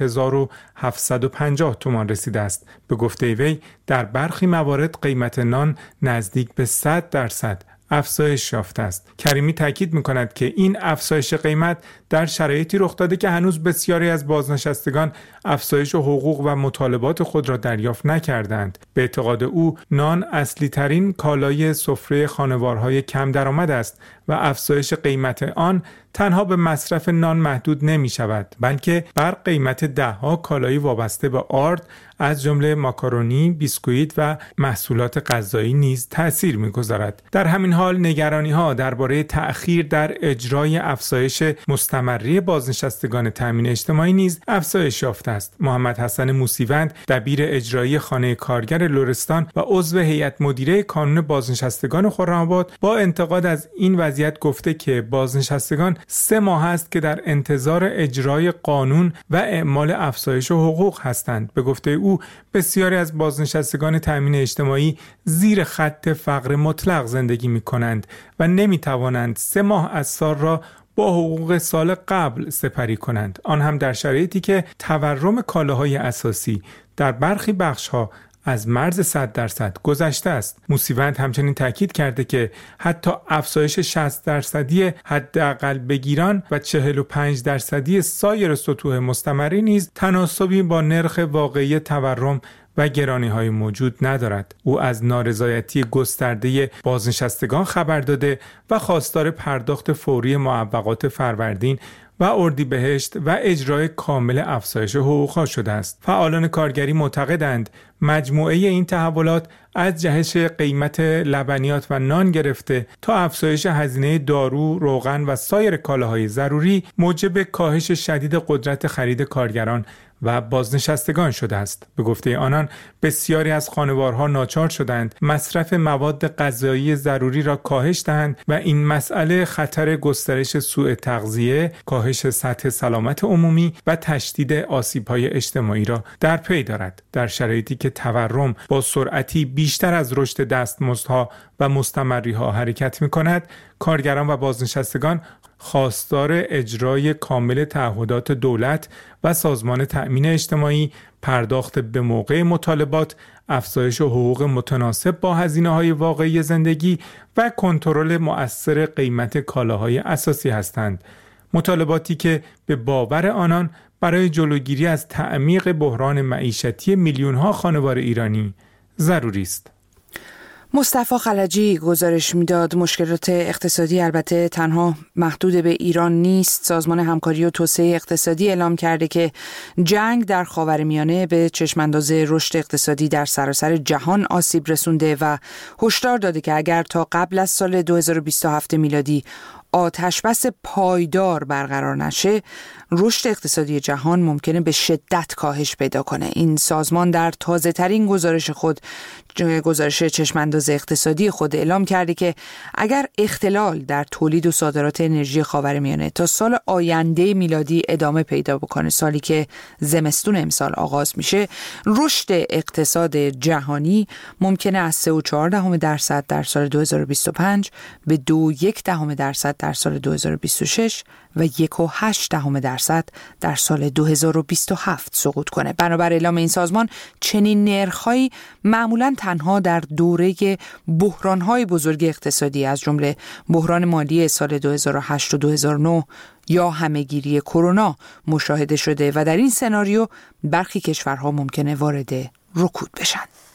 6750 تومان رسیده است. به گفته وی در برخی موارد قیمت نان نزدیک به 100% افزایش یافته است. کریمی تاکید می‌کند که این افزایش قیمت در شرایطی رخ داده که هنوز بسیاری از بازنشستگان افزایش حقوق و مطالبات خود را دریافت نکردند. به اعتقاد او نان اصلی ترین کالای سفره خانوارهای کم درآمد است و افزایش قیمت آن تنها به مصرف نان محدود نمی شود، بلکه بر قیمت ده‌ها کالای وابسته به آرد از جمله ماکارونی، بیسکویت و محصولات غذایی نیز تأثیر می‌گذارد. در همین حال نگرانی‌ها درباره تأخیر در اجرای افزایش مستمری بازنشستگان تامین اجتماعی نیز افزایش یافته است. محمد حسن موسیوند، دبیر اجرایی خانه کارگر لرستان و عضو هیئت مدیره کانون بازنشستگان خرم‌آباد، با انتقاد از این وضعیت گفته که بازنشستگان 3 ماه است که در انتظار اجرای قانون و اعمال افزایش حقوق هستند. به گفته او بسیاری از بازنشستگان تامین اجتماعی زیر خط فقر مطلق زندگی می‌کنند و نمی‌توانند 3 ماه از سال را با حقوق سال قبل سپری کنند، آن هم در شرایطی که تورم کالاهای اساسی در برخی بخش‌ها از مرز 100% گذشته است. موسیوند همچنین تاکید کرده که حتی افزایش 60% حداقل بگیران و 45% سایر سطوح مستمری نیز تناسبی با نرخ واقعی تورم و گرانی‌های موجود ندارد. او از نارضایتی گسترده بازنشستگان خبر داده و خواستار پرداخت فوری معوقات فروردین و اردیبهشت و اجرای کامل افزایش حقوق‌ها شده است. فعالان کارگری معتقدند مجموعه این تحولات از جهش قیمت لبنیات و نان گرفته تا افزایش هزینه دارو، روغن و سایر کالاهای ضروری موجب کاهش شدید قدرت خرید کارگران و بازنشستگان شده است. به گفته آنان بسیاری از خانوارها ناچار شدند مصرف مواد غذایی ضروری را کاهش دهند و این مسئله خطر گسترش سوء تغذیه، کاهش سطح سلامت عمومی و تشدید آسیب‌های اجتماعی را در پی دارد. در شرایطی که تورم با سرعتی بیشتر از رشد دستمزدها و مستمری‌ها حرکت می‌کند، کارگران و بازنشستگان خواستار اجرای کامل تعهدات دولت و سازمان تأمین اجتماعی، پرداخت به موقع مطالبات، افزایش حقوق متناسب با هزینه‌های واقعی زندگی و کنترل مؤثر قیمت کالاهای اساسی هستند. مطالباتی که به باور آنان برای جلوگیری از تعمیق بحران معیشتی میلیون‌ها خانوار ایرانی ضروری است. مصطفی خلجی گزارش میداد مشکلات اقتصادی البته تنها محدود به ایران نیست. سازمان همکاری و توسعه اقتصادی اعلام کرده که جنگ در خاورمیانه به چشمانداز رشد اقتصادی در سراسر جهان آسیب رسونده و هشدار داده که اگر تا قبل از سال 2027 میلادی آتشبس پایدار برقرار نشه، رشد اقتصادی جهان ممکنه به شدت کاهش پیدا کنه. این سازمان در تازه ترین گزارش چشمانداز اقتصادی خود اعلام کرده که اگر اختلال در تولید و صادرات انرژی خاورمیانه تا سال آینده میلادی ادامه پیدا بکنه، سالی که زمستون امسال آغاز میشه، رشد اقتصاد جهانی ممکنه از 3.4% در سال 2025 به 2.1% در سال 2026 و 1.8% در سال 2027 سقوط کنه. بنابر اعلام این سازمان چنین نرخ‌هایی معمولاً تنها در دوره بحران‌های بزرگ اقتصادی از جمله بحران مالی سال 2008 و 2009 یا همه‌گیری کرونا مشاهده شده و در این سناریو برخی کشورها ممکنه وارد رکود بشن.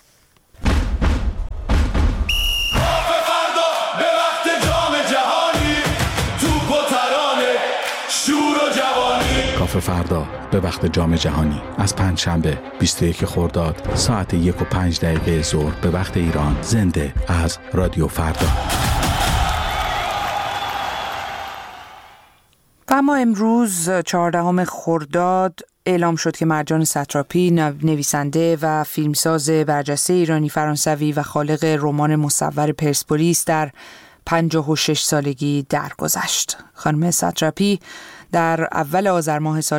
کافه فردا به وقت جام جهانی از پنجشنبه 21 خرداد ساعت 1:05 ظهر به وقت ایران، زنده از رادیو فردا. و اما امروز 14 خرداد اعلام شد که مرجان ستراپی، نویسنده و فیلمساز برجسته ایرانی فرانسوی و خالق رمان مصور پرسپولیس، در 56 سالگی درگذشت. خانم ستراپی در اول آذر ماه سال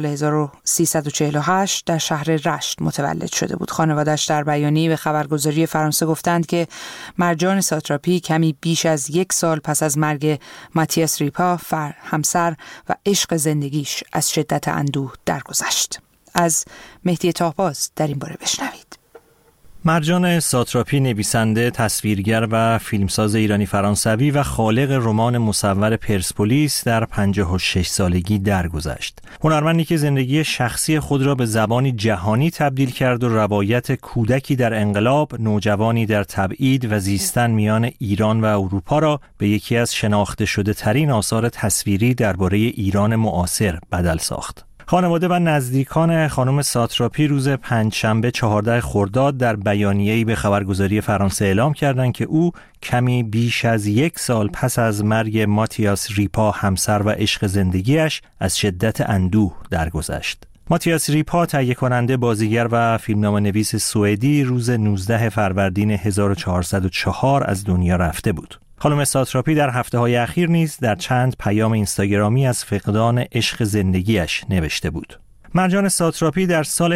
1348 در شهر رشت متولد شده بود. خانواده‌اش در بیانیه‌ای به خبرگزاری فرانسه گفتند که مرجان ساتراپی کمی بیش از 1 سال پس از مرگ ماتیاس ریپا، همسر و عشق زندگیش، از شدت اندوه درگذشت. از مهدی طاهباز در این باره بشنوید. مرجان ساتراپی نویسنده، تصویرگر و فیلمساز ایرانی فرانسوی و خالق رمان مصور پرسپولیس در 56 سالگی درگذشت. هنرمندی که زندگی شخصی خود را به زبانی جهانی تبدیل کرد و روایت کودکی در انقلاب، نوجوانی در تبعید و زیستن میان ایران و اروپا را به یکی از شناخته شده ترین آثار تصویری درباره ایران معاصر بدل ساخت. خانواده و نزدیکان خانم ساتراپی روز پنجشنبه 14 خرداد در بیانیه‌ای به خبرگزاری فرانسه اعلام کردند که او کمی بیش از 1 سال پس از مرگ ماتیاس ریپا، همسر و عشق زندگیش، از شدت اندوه درگذشت. ماتیاس ریپا، تهیه کننده، بازیگر و فیلمنامه‌نویس سوئدی، روز 19 فروردین 1404 از دنیا رفته بود. خانم ساتراپی در هفته‌های اخیر نیز در چند پیام اینستاگرامی از فقدان عشق زندگیش نوشته بود. مرجان ساتراپی در سال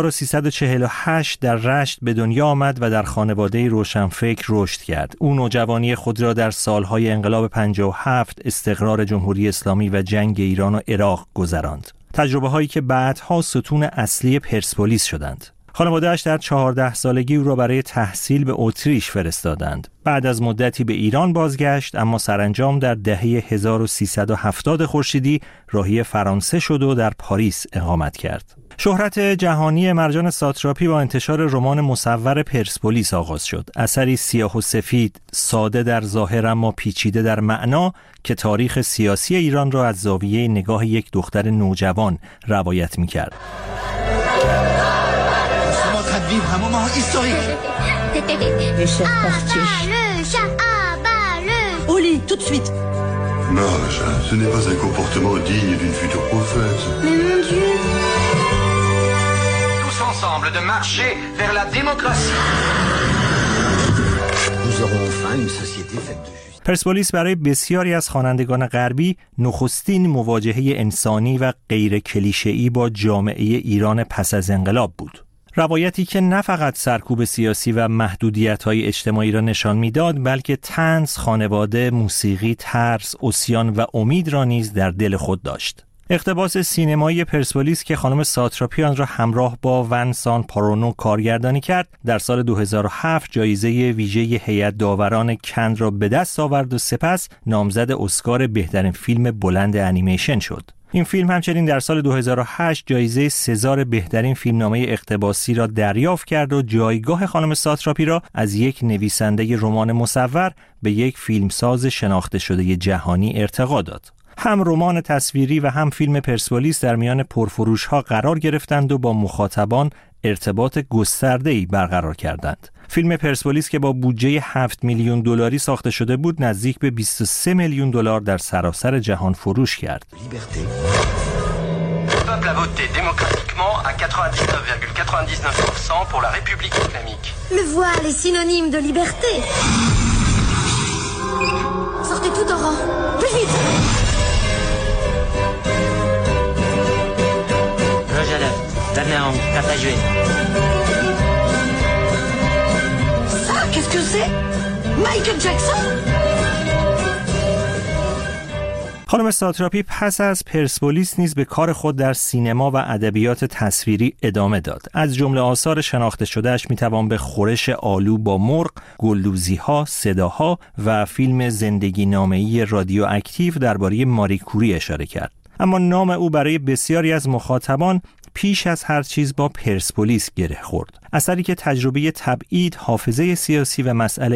1348 در رشت به دنیا آمد و در خانواده روشنفکر رشد کرد. او نوجوانی خود را در سالهای انقلاب 57، استقرار جمهوری اسلامی و جنگ ایران و عراق گذراند. تجربه هایی که بعدها ستون اصلی پرسپولیس شدند. خانواده‌اش در 14 سالگی او را برای تحصیل به اتریش فرستادند. بعد از مدتی به ایران بازگشت، اما سرانجام در دهه 1370 خورشیدی راهی فرانسه شد و در پاریس اقامت کرد. شهرت جهانی مرجان ساتراپی با انتشار رمان مصور پرسپولیس آغاز شد. اثری سیاه و سفید، ساده در ظاهر اما پیچیده در معنا، که تاریخ سیاسی ایران را از زاویه نگاه یک دختر نوجوان روایت می‌کرد. Vivre un moment historique. Les chefs partis. Au lit, tout de suite. Marge, ce n'est pas un comportement digne d'une future prophète. Mais mon Dieu. Tous ensemble de marcher vers la démocratie. Nous aurons enfin une société faite de justice. پرسپولیس برای بسیاری از خوانندگان غربی نخستین مواجهه انسانی و غیر کلیشه‌ای با جامعه ایران پس از انقلاب بود. روایتی که نه فقط سرکوب سیاسی و محدودیت‌های اجتماعی را نشان می‌داد، بلکه طنز، خانواده، موسیقی، ترس، عصیان و امید را نیز در دل خود داشت. اقتباس سینمایی پرسپولیس که خانم ساتراپی آن را همراه با ونسان پارونو کارگردانی کرد، در سال 2007 جایزه ویژه هیئت داوران کن را به دست آورد و سپس نامزد اسکار بهترین فیلم بلند انیمیشن شد. این فیلم همچنین در سال 2008 جایزه سزار بهترین فیلمنامه اقتباسی را دریافت کرد و جایگاه خانم ساتراپی را از یک نویسنده رمان مصور به یک فیلمساز شناخته شده جهانی ارتقا داد. هم رمان تصویری و هم فیلم پرسپولیس در میان پرفروش‌ها قرار گرفتند و با مخاطبان ارتباط گسترده‌ای برقرار کردند. فیلم پرسپولیس که با بودجه 7 میلیون دلاری ساخته شده بود، نزدیک به 23 میلیون دلار در سراسر جهان فروش کرد. Le peuple a voté démocratiquement à 99,99% pour la République islamique. Le voile est synonyme de liberté. Sortez tout en rang. Plus vite. Rojada, Danaon, Cartagena. Ça, qu'est-ce que c'est? Michael Jackson? خانم ساتراپی پس از پرسپولیس نیز به کار خود در سینما و ادبیات تصویری ادامه داد. از جمله آثار شناخته شدهش میتوان به خورش آلو با مرغ، گلدوزی‌ها، صداها و فیلم زندگی نامه‌ای رادیواکتیو درباره ماری کوری اشاره کرد. اما نام او برای بسیاری از مخاطبان پیش از هر چیز با پرسپولیس گره خورد. اثری که تجربه تبعید، حافظه سیاسی و مسئله